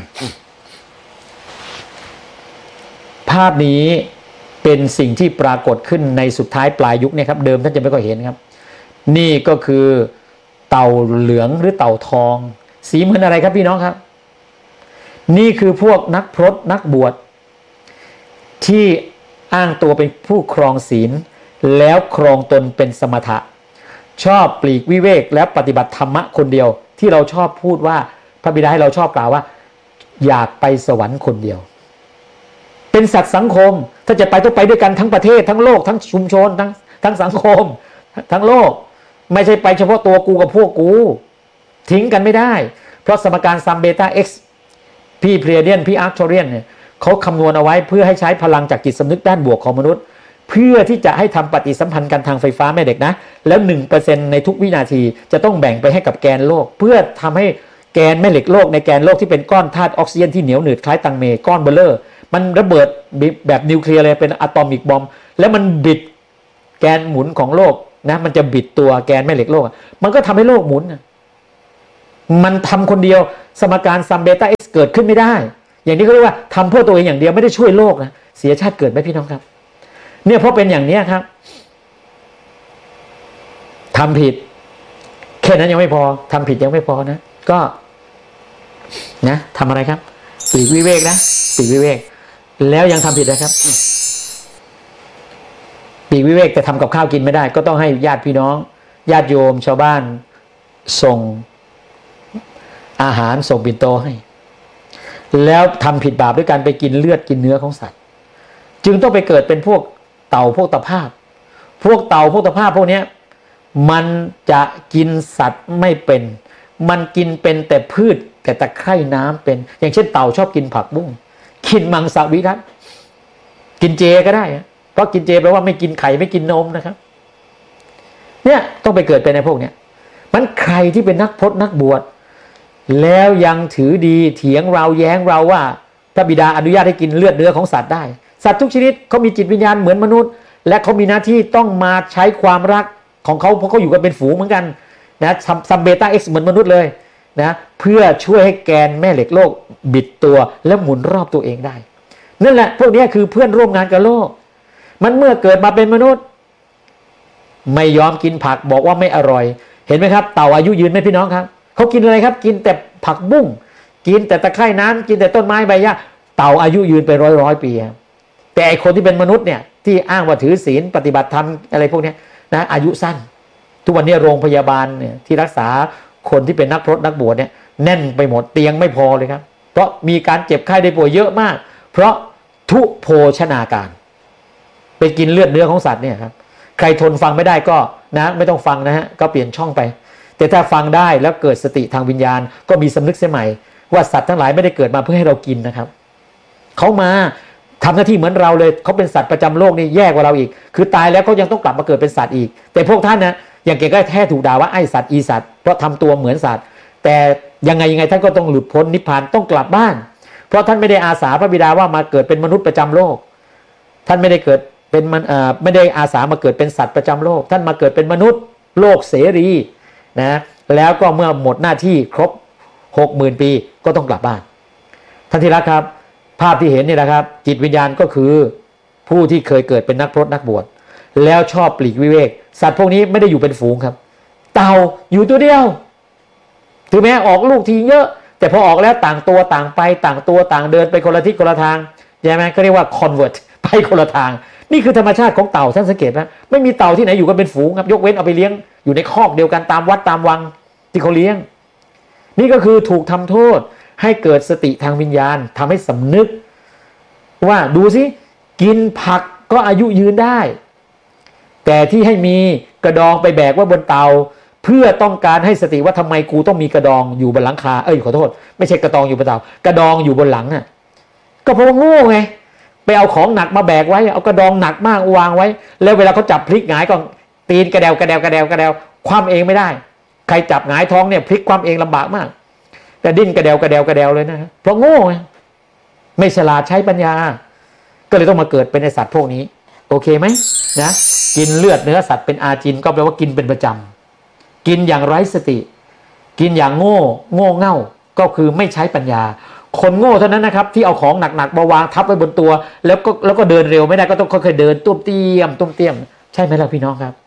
ภาพนี้เป็นสิ่งที่ปรากฏขึ้นในสุดท้ายปลายยุคเนี่ยครับเดิมท่านจะไม่ค่อยเห็นครับนี่ก็คือเต่าเหลืองหรือเต่าทองสีเหมือนอะไรครับพี่น้องครับนี่คือพวกนักพรตนักบวชที่อ้างตัวเป็นผู้ครองศีลแล้วครองตนเป็นสมถะชอบปลีกวิเวกและปฏิบัติธรรมะคนเดียวที่เราชอบพูดว่าพระบิดาให้เราชอบกล่าวว่าอยากไปสวรรค์คนเดียวเป็นสัตว์สังคมถ้าจะไปต้องไปด้วยกันทั้งประเทศทั้งโลกทั้งชุมชนทั้งทั้งสังคมทั้งโลกไม่ใช่ไปเฉพาะตัวกูกับพวกกูทิ้งกันไม่ได้เพราะสมการซัมเบต้าเอ็กซ์พี่เพลียเดียนพี่อาร์คทอเรียนเนี่ยเขาคำนวณเอาไว้เพื่อให้ใช้พลังจากจิตสำนึกด้านบวกของมนุษย์เพื่อที่จะให้ทำปฏิสัมพันธ์กันทางไฟฟ้าแม่เด็กนะแล้ว หนึ่งเปอร์เซ็นต์ ในทุกวินาทีจะต้องแบ่งไปให้กับแกนโลกเพื่อทำให้แกนแม่เหล็กโลกในแกนโลกที่เป็นก้อนธาตุออกซิเจนที่เหนียวหนืดคล้ายตังเมก้อนเบลเลอร์มันระเบิดแบบนิวเคลียร์เลยเป็นอะตอมิกบอมแล้วมันบิดแกนหมุนของโลกนะมันจะบิดตัวแกนแม่เหล็กโลกมันก็ทำให้โลกหมุนมันทำคนเดียวสมการซัมเบต้าเอ็กซ์เกิดขึ้นไม่ได้อย่างนี้เขาเรียกว่าทำเพื่อตัวเองอย่างเดียวไม่ได้ช่วยโลกนะเสียชาติเกิดไหมพี่น้องครับเนี่ยเพราะเป็นอย่างนี้ครับทำผิดแค่นั้นยังไม่พอทำผิดยังไม่พอนะก็นะทำอะไรครับปลีกวิเวกนะปลีกวิเวกแล้วยังทำผิดนะครับปลีกวิเวกแต่ทำกับข้าวกินไม่ได้ก็ต้องให้ญาติพี่น้องญาติโยมชาวบ้านส่งอาหารส่งปิ่นโตให้แล้วทำผิดบาปด้วยการไปกินเลือดกินเนื้อของสัตว์จึงต้องไปเกิดเป็นพวกเต่าพวกตะภาพพวกเต่าพวกตะภาพพวกนี้มันจะกินสัตว์ไม่เป็นมันกินเป็นแต่พืชแต่ตะไคร่น้ำเป็นอย่างเช่นเต่าชอบกินผักบุ้งกินมังสวิรัติกินเจก็ได้เพราะกินเจแปลว่าไม่กินไข่ไม่กินนมนะครับเนี่ยต้องไปเกิดเป็นในพวกเนี้ยมันใครที่เป็นนักพจน์นักบวชแล้วยังถือดีเถียงเราแย้งเราว่าพระบิดาอนุญาตให้กินเลือดเนื้อของสัตว์ได้สัตว์ทุกชนิดเขามีจิตวิญญาณเหมือนมนุษย์และเขามีหน้าที่ต้องมาใช้ความรักของเขาเพราะเขาอยู่กันเป็นฝูงเหมือนกันนะซัมเบต้าเอ็กซ์เหมือนมนุษย์เลยนะเพื่อช่วยให้แกนแม่เหล็กโลกบิดตัวและหมุนรอบตัวเองได้นั่นแหละพวกนี้คือเพื่อนร่วมงานกับโลกมันเมื่อเกิดมาเป็นมนุษย์ไม่ยอมกินผักบอกว่าไม่อร่อยเห็นไหมครับเต่าอายุยืนไหมพี่น้องครับเขากินอะไรครับกินแต่ผักบุ้งกินแต่ตะไคร่น้ำกินแต่ต้นไม้ใบหญ้าเต่าอายุยืนไปร้อยร้อยปีแต่ไอคนที่เป็นมนุษย์เนี่ยที่อ้างว่าถือศีลปฏิบัติธรรมอะไรพวกนี้นะอายุสั้นทุกวันนี้โรงพยาบาลเนี่ยที่รักษาคนที่เป็นนักพรตนักบวชเนี่ยแน่นไปหมดเตียงไม่พอเลยครับเพราะมีการเจ็บไข้ได้ป่วยเยอะมากเพราะทุโภชนาการไปกินเลือดเนื้อของสัตว์เนี่ยครับใครทนฟังไม่ได้ก็นะไม่ต้องฟังนะฮะก็เปลี่ยนช่องไปแต่ถ้าฟังได้แล้วเกิดสติทางวิญญาณก็มีสำนึกเสียใหม่ว่าสัตว์ทั้งหลายไม่ได้เกิดมาเพื่อให้เรากินนะครับเขามาทำหน้าที่เหมือนเราเลยเขาเป็นสัตว์ประจำโลกนี่แย่กว่าเราอีกคือตายแล้วก็ยังต้องกลับมาเกิดเป็นสัตว์อีกแต่พวกท่านนะอย่างเก่งก็แท้ถูกด่าว่าไอ้สัตว์อีสัตว์เพราะทำตัวเหมือนสัตว์แต่ยังไงยังไงท่านก็ต้องหลุดพ้นนิพพานต้องกลับบ้านเพราะท่านไม่ได้อาสาพระบิดาว่ามาเกิดเป็นมนุษย์ประจำโลกท่านไม่ได้เกิดเป็นมันเอ่อไม่ได้อาสามาเกิดเป็นสัตว์ประจำโลกท่านมาเกิดเป็นมนุษย์โลกเสรีนะแล้วก็เมื่อหมดหน้าที่ครบหกหมื่นปีก็ต้องกลับบ้านท่านที่รักครับภาพที่เห็นนี่นะครับจิตวิญญาณก็คือผู้ที่เคยเกิดเป็นนักพรตนักบวชแล้วชอบปลีกวิเวกสัตว์พวกนี้ไม่ได้อยู่เป็นฝูงครับเต่าอยู่ตัวเดียวถึงแม้ออกลูกทีเยอะแต่พอออกแล้วต่างตัวต่างไปต่างตัวต่างเดินไปคนละทิศคนละทางใช่ไหมก็เรียกว่า convert ไปคนละทางนี่คือธรรมชาติของเต่าท่านสังเกตไหมไม่มีเต่าที่ไหนอยู่กันเป็นฝูงครับยกเว้นเอาไปเลี้ยงอยู่ในคอกเดียวกันตามวัดตามวังที่เขาเลี้ยงนี่ก็คือถูกทำโทษให้เกิดสติทางวิญญาณทำให้สำนึกว่าดูสิกินผักก็อายุยืนได้แต่ที่ให้มีกระดองไปแบกว่าบนเตาเพื่อต้องการให้สติว่าทำไมกูต้องมีกระดองอยู่บนหลังคาเอ้ยขอโทษไม่ใช่กระดองอยู่บนเตากระดองอยู่บนหลังน่ะก็เพราะว่าโง่ไงไปเอาของหนักมาแบกไว้เอากระดองหนักมากวางไว้แล้วเวลาเขาจับพลิกหงายก็ตีนกระเดวกระเดวกระเดวกระเดวคว่ำเองไม่ได้ใครจับหงายท้องเนี่ยพลิกคว่ำเองลำบากมากแต่ดิ้นกระเดวกระเดวกระเดวเลยนะเพราะโง่ไงไม่ฉลาดใช้ปัญญาก็เลยต้องมาเกิดเป็นไอสัตว์พวกนี้โอเคไหมนะกินเลือดเนื้อสัตว์เป็นอาจินก็แปลว่ากินเป็นประจำกินอย่างไร้สติกินอย่างโง่โง่เง่าก็คือไม่ใช้ปัญญาคนโง่เท่านั้นนะครับที่เอาของหนักๆมาวางทับไว้บนตัวแล้วก็แล้วก็เดินเร็วไม่ได้ก็ต้องค่อยๆเดินตุ้มเตี้ยมตุ้มเตี้ยมใช่ไหมล่ะพี่น้องครับ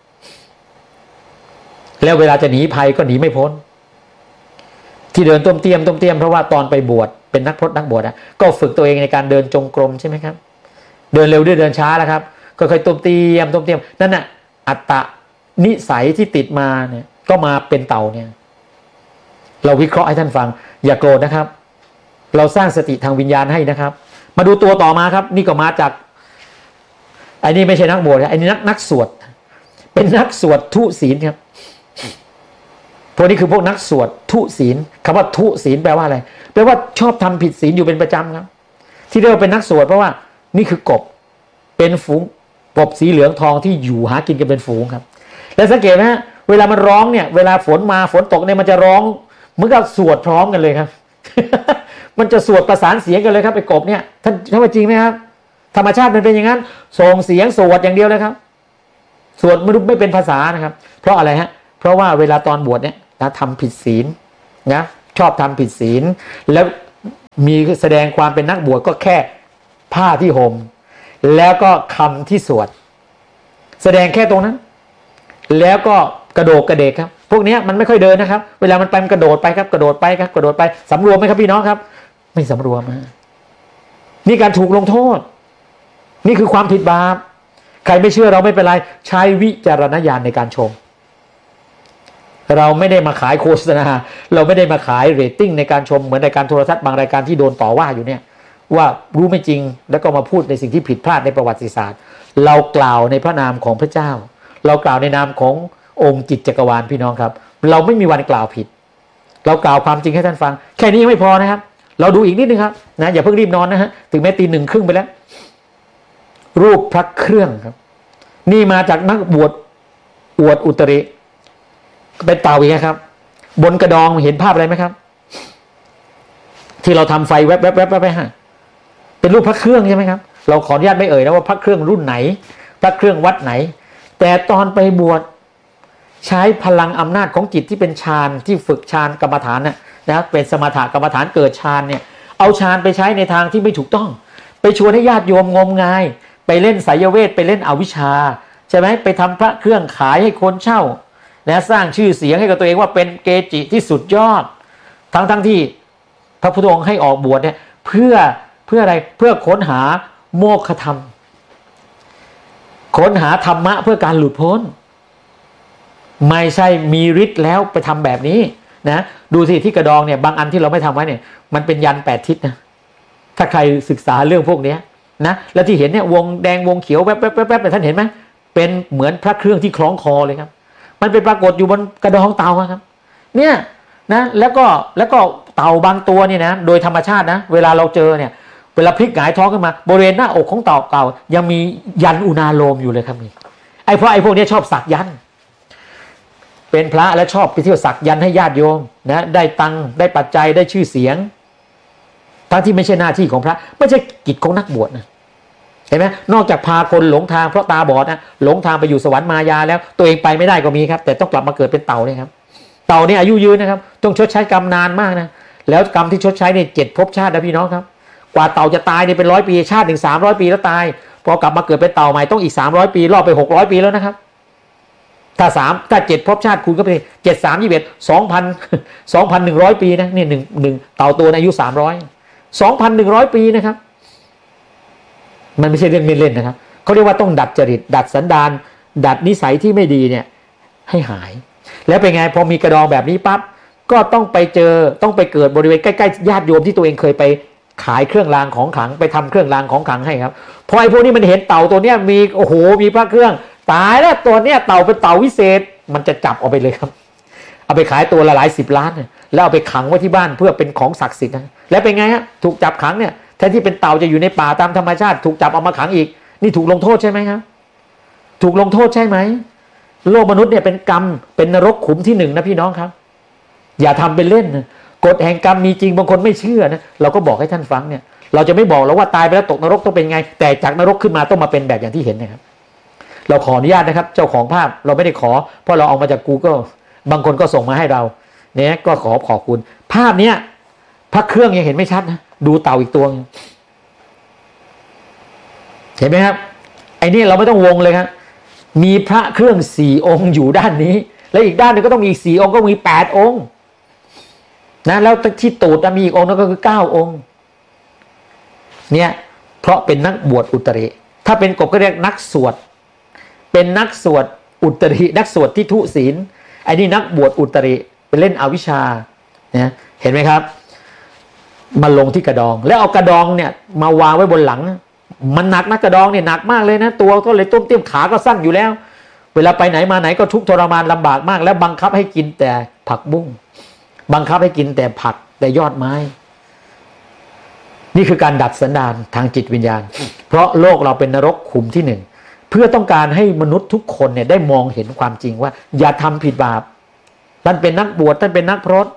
แล้วเวลาจะหนีภัยก็หนีไม่พ้นที่เดินตุ้มเตี้ยมตุ้มเตี้ยมเพราะว่าตอนไปบวชเป็นนักพรตนักบวชนะก็ฝึกตัวเองในการเดินจงกรมใช่ไหมครับเดินเร็วด้วยเดินช้าแล้วครับค่อยๆตุ้มเตี้ยมตุ้มเตี้ยมนั่นน่ะอัตตะนิสัยที่ติดมาเนี่ยก็มาเป็นเต่าเนี่ยเราวิเคราะห์ให้ท่านฟังอย่าโกรธนะครับเราสร้างสติทางวิญญาณให้นะครับมาดูตัวต่อมาครับนี่ก็มาจากไอ้นี่ไม่ใช่นักบวชไอ้นี่นักนักสวดเป็นนักสวดทุศีลครับพวกนี้คือพวกนักสวดทุศีลคำว่าทุศีลแปลว่าอะไรแปลว่าชอบทำผิดศีลอยู่เป็นประจำครับที่เรียกว่าเป็นนักสวดเพราะว่านี่คือกบเป็นฝูงกบสีเหลืองทองที่อยู่หากินกันเป็นฝูงครับแล้วสังเกตไหมเวลามันร้องเนี่ยเวลาฝนมาฝนตกเนี่ยมันจะร้องเหมือนกับสวดพร้อมกันเลยครับ มันจะสวดประสานเสียงกันเลยครับไอ้กบเนี่ยท่านท่านว่าจริงไหมครับธรรมชาติมันเป็นอย่างนั้นส่งเสียงสวดอย่างเดียวเลยครับสวดไม่รู้ไม่เป็นภาษานะครับเพราะอะไรฮะเพราะว่าเวลาตอนบวชเนี่ยนะทำผิดศีลนะชอบทำผิดศีลแล้วมีแสดงความเป็นนักบวชก็แค่ผ้าที่ห่มแล้วก็คำที่สวดแสดงแค่ตรงนั้นแล้วก็กระโดดกระเดกครับพวกนี้มันไม่ค่อยเดินนะครับเวลามันไปมันกระโดดไปครับกระโดดไปครับกระโดดไปสำรวมไหมครับพี่น้องครับไม่สำรวมนะนี่การถูกลงโทษนี่คือความผิดบาปใครไม่เชื่อเราไม่เป็นไรใช้วิจารณญาณในการชมเราไม่ได้มาขายโฆษณาเราไม่ได้มาขายเรตติ้งในการชมเหมือนรายการโทรทัศน์บางรายการที่โดนต่อว่าอยู่เนี่ยว่ารู้ไม่จริงแล้วก็มาพูดในสิ่งที่ผิดพลาดในประวัติศาสตร์เรากล่าวในพระนามของพระเจ้าเรากล่าวในนามขององค์จิตจักรวาลพี่น้องครับเราไม่มีวันกล่าวผิดเรากล่าวความจริงให้ท่านฟังแค่นี้ยังไม่พอนะครับเราดูอีกนิดนึงครับนะอย่าเพิ่งรีบนอนนะฮะถึงแม้ตีหนึ่งครึ่งไปแล้วรูปพระเครื่องครับนี่มาจากนักบวชอวดอุตริเป็นเต่าอีกครับบนกระดองเห็นภาพอะไรไหมครับที่เราทำไฟแวบแวบแวบแวบไปฮะเป็นรูปพระเครื่องใช่ไหมครับเราขออนุญาตไม่เอ่ยนะว่าพระเครื่องรุ่นไหนพระเครื่องวัดไหนแต่ตอนไปบวชใช้พลังอำนาจของจิตที่เป็นฌานที่ฝึกฌานกรรมฐานนะนะเป็นสมถะกรรมฐานเกิดฌานเนี่ยเอาฌานไปใช้ในทางที่ไม่ถูกต้องไปชวนให้ญาติโยมงมงายไปเล่นไสยเวทไปเล่นอวิชชาใช่ไหมไปทำพระเครื่องขายให้คนเช่าและสร้างชื่อเสียงให้กับตัวเองว่าเป็นเกจิที่สุดยอดทั้งทั้งที่พระพุทธองค์ให้ออกบวชเนี่ยเพื่อเพื่ออะไรเพื่อค้นหาโมฆะธรรมค้นหาธรรมะเพื่อการหลุดพ้นไม่ใช่มีฤทธิ์แล้วไปทำแบบนี้นะดูสิที่กระดองเนี่ยบางอันที่เราไม่ทำไว้เนี่ยมันเป็นยันแปดทิศนะถ้าใครศึกษาเรื่องพวกนี้นะแล้วที่เห็นเนี่ยวงแดงวงเขียวแวบแวบแวบแวบท่านเห็นไหมเป็นเหมือนพระเครื่องที่คล้องคอเลยครับมันเป็นปรากฏอยู่บนกระดองเต่าครับเนี่ยนะแล้วก็แล้วก็เต่าบางตัวเนี่ยนะโดยธรรมชาตินะเวลาเราเจอเนี่ยเวลาพลิกหงายท้องขึ้นมาบริเวณหน้าอกของเต่าเก่ายังมียันอุณาโลมอยู่เลยครับนี่ไอ้เพราะไอ้พวกนี้ชอบสักยันเป็นพระและชอบไปเที่ยวสักยันให้ญาติโยมนะได้ตังได้ปัจจัยได้ชื่อเสียงทั้งที่ไม่ใช่หน้าที่ของพระไม่ใช่กิจของนักบวชนะเห็นไหมนอกจากพาคนหลงทางเพราะตาบอดนะหลงทางไปอยู่สวรรค์มายาแล้วตัวเองไปไม่ได้ก็มีครับแต่ต้องกลับมาเกิดเป็นเต่าเนี่ยครับเต่าเนี่ยอายุยืนนะครับต้องชดใช้กรรมนานมากนะแล้วกรรมที่ชดใช้เนี่ยเจ็ดภพชาตินะพี่น้องครับกว่าเต่าจะตายเนี่ยเป็นร้อยปีชาติหนึ่งสามร้อยปีแล้วตายพอกลับมาเกิดเป็นเต่าใหม่ต้องอีกสามร้อยปีรอบไปหกร้อยปีแล้วนะครับถ้าสามถ้าเจ็ดภพชาติคุณก็ไปเจ็ดสามยี่สิบเอ็ดสองพันสองพันหนึ่งร้อยปีนะนี่หนึ่งหนึ่งเต่าตัวอายุสามร้อยสองพันหนึ่งร้อยปีนะครับมันไม่ใช่เรื่องเล่นๆนะครับเขาเรียกว่าต้องดัดจริตดัดสันดานดัดนิสัยที่ไม่ดีเนี่ยให้หายแล้วเป็นไงพอมีกระดองแบบนี้ปั๊บก็ต้องไปเจอต้องไปเกิดบริเวณใกล้ๆญาติโยมที่ตัวเองเคยไปขายเครื่องรางของขลังไปทำเครื่องรางของขลังให้ครับพอไอ้พวกนี้มันเห็นเต่าตัวเนี้ยมีโอ้โหมีพระเครื่องตายแล้วตัวเนี้ยเต่าเป็นเต่าวิเศษมันจะจับเอาไปเลยครับเอาไปขายตัวละหลายสิบล้านแล้วเอาไปขังไว้ที่บ้านเพื่อเป็นของศักดิ์สิทธิ์นะแล้วเป็นไงฮะถูกจับขังเนี่ยแทนที่เป็นเต่าจะอยู่ในป่าตามธรรมชาติถูกจับเอามาขังอีกนี่ถูกลงโทษใช่ไหมครับถูกลงโทษใช่ไหมโลกมนุษย์เนี่ยเป็นกรรมเป็นนรกขุมที่หนึ่งนะพี่น้องครับอย่าทำเป็นเล่นนะกฎแห่งกรรมมีจริงบางคนไม่เชื่อนะเราก็บอกให้ท่านฟังเนี่ยเราจะไม่บอกแล้วว่าตายไปแล้วตกนรกต้องเป็นไงแต่จากนรกขึ้นมาต้องมาเป็นแบบอย่างที่เห็นนะครับเราขออนุญาตนะครับเจ้าของภาพเราไม่ได้ขอเพราะเราเอามาจาก Google บางคนก็ส่งมาให้เราเนี่ยก็ขอขอบคุณภาพเนี้ยพระเครื่องยังเห็นไม่ชัดนะดูเต่าอีกตัวเห็นไหมครับไอ้นี่เราไม่ต้องวงเลยครับมีพระเครื่องสี่องค์อยู่ด้านนี้แล้วอีกด้านนึงก็ต้องมีอีกสี่องค์ก็มีแปดองค์นะแล้วที่ตูดมีอีกองค์นึงก็คือเก้าองค์เนี่ยเพราะเป็นนักบวชอุตริถ้าเป็นกบก็เรียกนักสวดเป็นนักสวดอุตรินักสวดที่ทุศีลไอ้นี่นักบวชอุตริเป็นเล่นอวิชชาเนี่ยเห็นไหมครับมาลงที่กระดองแล้วเอากระดองเนี่ยมาวางไว้บนหลังมันหนักนะกระดองเนี่ยหนักมากเลยนะตัวก็เลยต้มเตี้ยมขาก็สั้นอยู่แล้วเวลาไปไหนมาไหนก็ทุกข์ทรมานลำบากมากแล้วบังคับให้กินแต่ผักบุ้งบังคับให้กินแต่ผักแต่ยอดไม้นี่คือการดัดสันดานทางจิตวิญญาณเพราะโลกเราเป็นนรกขุมที่หนึ่งเพื่อต้องการให้มนุษย์ทุกคนเนี่ยได้มองเห็นความจริงว่าอย่าทำผิดบาปท่านเป็นนักบวชท่านเป็นนักพรต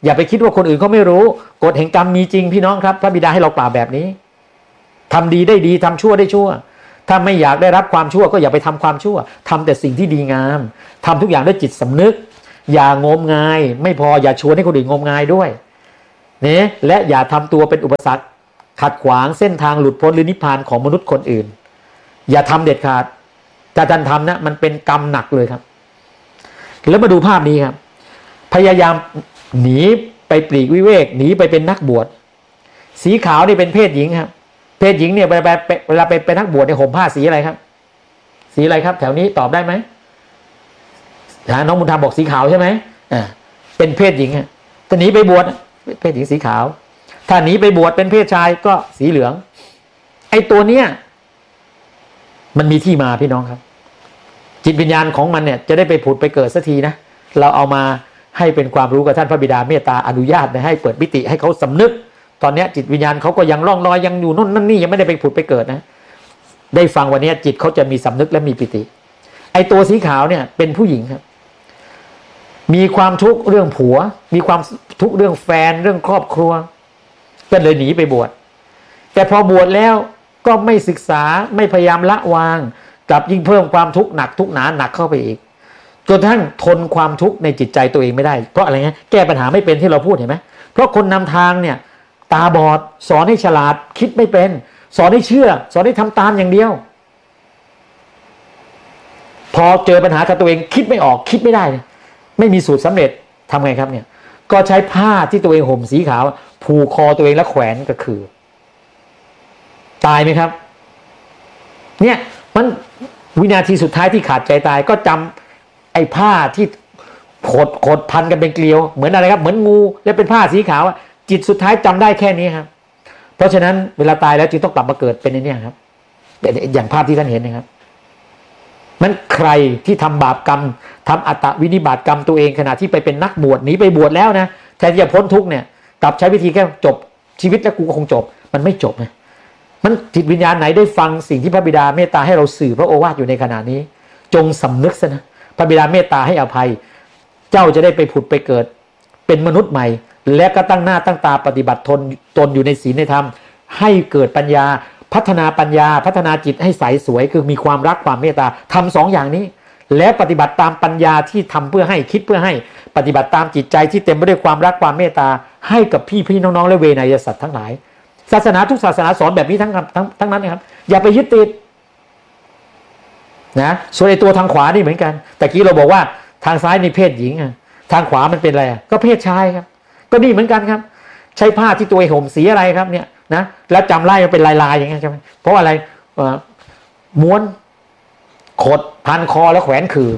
อย่าไปคิดว่าคนอื่นเขาไม่รู้กฎแห่งกรรมมีจริงพี่น้องครับพระบิดาให้เรากล่าวแบบนี้ทำดีได้ดีทำชั่วได้ชั่วถ้าไม่อยากได้รับความชั่วก็อย่าไปทำความชั่วทำแต่สิ่งที่ดีงามทำทุกอย่างด้วยจิตสำนึกอย่างมงายไม่พออย่าชวนให้คนอื่นงมงายด้วยเนี่ยและอย่าทำตัวเป็นอุปสรรคขัดขวางเส้นทางหลุดพ้นหรือนิพพานของมนุษย์คนอื่นอย่าทำเด็ดขาดถ้าท่านทำนะมันเป็นกรรมหนักเลยครับแล้วมาดูภาพนี้ครับพยายามหนีไปปลีกวิเวกหนีไปเป็นนักบวชสีขาวนี่เป็นเพศหญิงครับเพศหญิงเนี่ยเวลาไปเวลาไปเป็นนักบวชเนี่ยห่มผ้าสีอะไรครับสีอะไรครับแถวนี้ตอบได้ไหมน้องบุญธรรมบอกสีขาวใช่ไหมอ่าเป็นเพศหญิงฮะถ้าหนีไปบวชเพศหญิงสีขาวถ้าหนีไปบวชเป็นเพศชายก็สีเหลืองไอ้ตัวเนี้ยมันมีที่มาพี่น้องครับจิตวิญญาณของมันเนี่ยจะได้ไปผุดไปเกิดสักทีนะเราเอามาให้เป็นความรู้กับท่านพระบิดาเมตตาอนุญาตให้เปิดมิติให้เขาสำนึกตอนนี้จิตวิญญาณเขาก็ยังล่องลอยยังอยู่นู่นนั่นนี่ยังไม่ได้ไปผุดไปเกิดนะได้ฟังวันนี้จิตเขาจะมีสำนึกและมีปิติไอ้ตัวสีขาวเนี่ยเป็นผู้หญิงครับมีความทุกข์เรื่องผัวมีความทุกข์เรื่องแฟนเรื่องครอบครัวก็เลยหนีไปบวชแต่พอบวชแล้วก็ไม่ศึกษาไม่พยายามละวางกลับยิ่งเพิ่มความทุกข์หนักทุกข์หนาหนักเข้าไปอีกจนทั้งทนความทุกข์ในจิตใจตัวเองไม่ได้เพราะอะไรเงี้ยแก้ปัญหาไม่เป็นที่เราพูดเห็นไหมเพราะคนนำทางเนี่ยตาบอดสอนให้ฉลาดคิดไม่เป็นสอนให้เชื่อสอนให้ทำตามอย่างเดียวพอเจอปัญหากับตัวเองคิดไม่ออกคิดไม่ได้ไม่มีสูตรสำเร็จทำไงครับเนี่ยก็ใช้ผ้าที่ตัวเองห่มสีขาวผูกคอตัวเองแล้วแขวนก็คือตายไหมครับเนี่ยมันวินาทีสุดท้ายที่ขาดใจตายก็จำไอ้ผ้าที่ขดขดพันกันเป็นเกลียวเหมือนอะไรครับเหมือนงูแล้วเป็นผ้าสีขาวจิตสุดท้ายจำได้แค่นี้ครับเพราะฉะนั้นเวลาตายแล้วจึงต้องกลับมาเกิดเป็นในนี้ครับอย่างภาพที่ท่านเห็นนะครับมันใครที่ทำบาปกรรมทำอัตตวินิบาตกรรมตัวเองขณะที่ไปเป็นนักบวชหนีไปบวชแล้วนะแทนที่จะพ้นทุกข์เนี่ยกลับใช้วิธีแค่จบชีวิตแล้วกูก็คงจบมันไม่จบนะมันจิตวิญญาณไหนได้ฟังสิ่งที่พระบิดาเมตตาให้เราสื่อพระโอวาทอยู่ในขณะนี้จงสำนึกซะนะพระบิดาเมตตาให้อภัยเจ้าจะได้ไปผุดไปเกิดเป็นมนุษย์ใหม่และก็ตั้งหน้าตั้งตาปฏิบัติทนตนอยู่ในศีลในธรรมให้เกิดปัญญาพัฒนาปัญญาพัฒนาจิตให้ใสสวยคือมีความรักความเมตตาทำสองอย่างนี้และปฏิบัติตามปัญญาที่ทำเพื่อให้คิดเพื่อให้ปฏิบัติตามจิตใจที่เต็มไปด้วยความรักความเมตตาให้กับพี่พี่น้องๆและเวนยสัตว์ทั้งหลายศาสนาทุกศาสนาสอนแบบนี้ทั้งทั้งทั้งนั้นนะครับอย่าไปยึดติดนะส่วนไอ้ตัวทางขวานี่เหมือนกันแต่กี้เราบอกว่าทางซ้ายนี่เพศหญิงอ่ะทางขวามันเป็นอะไรก็เพศชายครับก็นี่เหมือนกันครับใช้ผ้าที่ตัวห่มสีอะไรครับเนี่ยนะแล้วจำไล่มันเป็นลายๆอย่างเงี้ยใช่ไหมเพราะอะไรม้วนขดพันคอแล้วแขวนคือ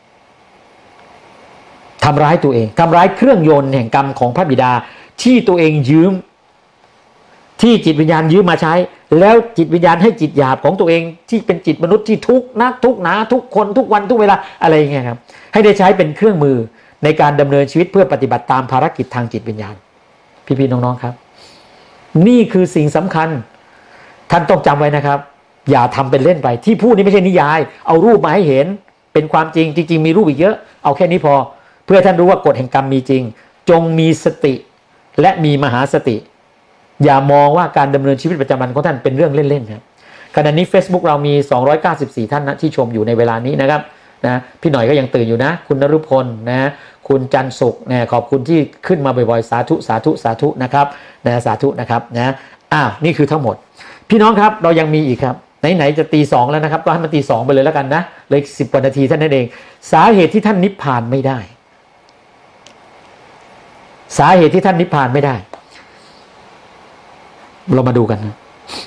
ทำร้ายตัวเองทำร้ายเครื่องยนต์แห่งกรรมของพระบิดาที่ตัวเองยืมที่จิตวิญญาณยืมมาใช้แล้วจิตวิญญาณให้จิตหยาบของตัวเองที่เป็นจิตมนุษย์ที่ทุกข์นักทุกข์หนาทุกคนทุกวันทุกเวลาอะไรอย่างเงี้ยครับให้ได้ใช้เป็นเครื่องมือในการดำเนินชีวิตเพื่อปฏิบัติตามภารกิจทางจิตวิญญาณพี่ๆน้องๆครับนี่คือสิ่งสำคัญท่านต้องจำไว้นะครับอย่าทำเป็นเล่นไปที่พูดนี้ไม่ใช่นิยายเอารูปมาให้เห็นเป็นความจริงจริงๆมีรูปอีกเยอะเอาแค่นี้พอเพื่อท่านรู้ว่ากฎแห่งกรรมมีจริงจงมีสติและมีมหาสติอย่ามองว่าการดำเนินชีวิตประจำวันของท่านเป็นเรื่องเล่นๆครับขณะนี้ Facebook เรามีสองร้อยเก้าสิบสี่ท่านนะที่ชมอยู่ในเวลานี้นะครับนะพี่หน่อยก็ยังตื่นอยู่นะคุณนฤพลนะคุณจันสุขนะขอบคุณที่ขึ้นมาบ่อยๆสาธุสาธุสาธุนะครับนะสาธุนะครับนะอ้าวนี่คือทั้งหมดพี่น้องครับเรายังมีอีกครับไหนๆจะตีสองแล้วนะครับก็ให้มันตีสองไปเลยแล้วกันนะเลยสิบกว่านาทีท่านนั่นเองสาเหตุที่ท่านนิพพานไม่ได้สาเหตุที่ท่านนิพพานไม่ได้เรามาดูกันนะ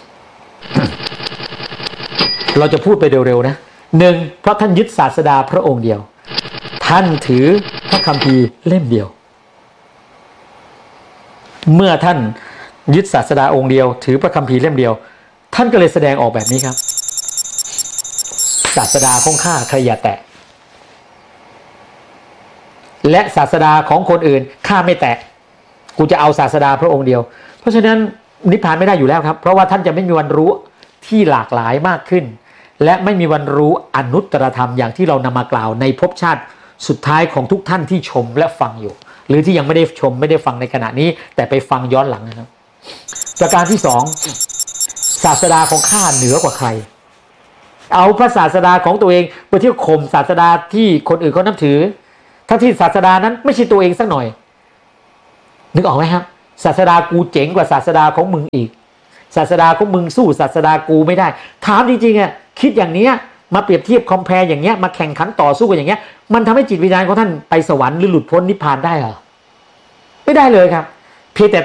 เราจะพูดไปเร็วๆนะหนึ่งเพราะท่านยึดศาสดาพระองค์เดียวท่านถือพระคัมภีร์เล่มเดียวเมื่อท่านยึดศาสดาองค์เดียวถือพระคัมภีร์เล่มเดียวท่านก็เลยแสดงออกแบบนี้ครับศาสดาของข้าใครอย่าแตะและศาสดาของคนอื่นข้าไม่แตะกูจะเอาศาสดาพระองค์เดียวเพราะฉะนั้นนิพพานไม่ได้อยู่แล้วครับเพราะว่าท่านจะไม่มีวันรู้ที่หลากหลายมากขึ้นและไม่มีวันรู้อนุตตรธรรมอย่างที่เรานำมากล่าวในภพชาติสุดท้ายของทุกท่านที่ชมและฟังอยู่หรือที่ยังไม่ได้ชมไม่ได้ฟังในขณะนี้แต่ไปฟังย้อนหลังนะครับประการที่สองศาสดาของข้าเหนือกว่าใครเอาพระศาสดาของตัวเองไปเที่ยวข่มศาสดาที่คนอื่นเขานับถือทั้งที่ศาสดานั้นไม่ใช่ตัวเองสักหน่อยนึกออกไหมครับศาสดากูเจ๋งกว่าศาสดาของมึงอีกศาสดาของมึงสู้ศาสดากูไม่ได้ถามจริงๆอ่ะคิดอย่างเนี้ยมาเปรียบเทียบคอมเพลอย่างเงี้ยมาแข่งขันต่อสู้กันอย่างเงี้ยมันทำให้จิตวิญญาณของท่านไปสวรรค์หรือหลุดพ้นนิพพานได้เหรอไม่ได้เลยครับเพียงแต่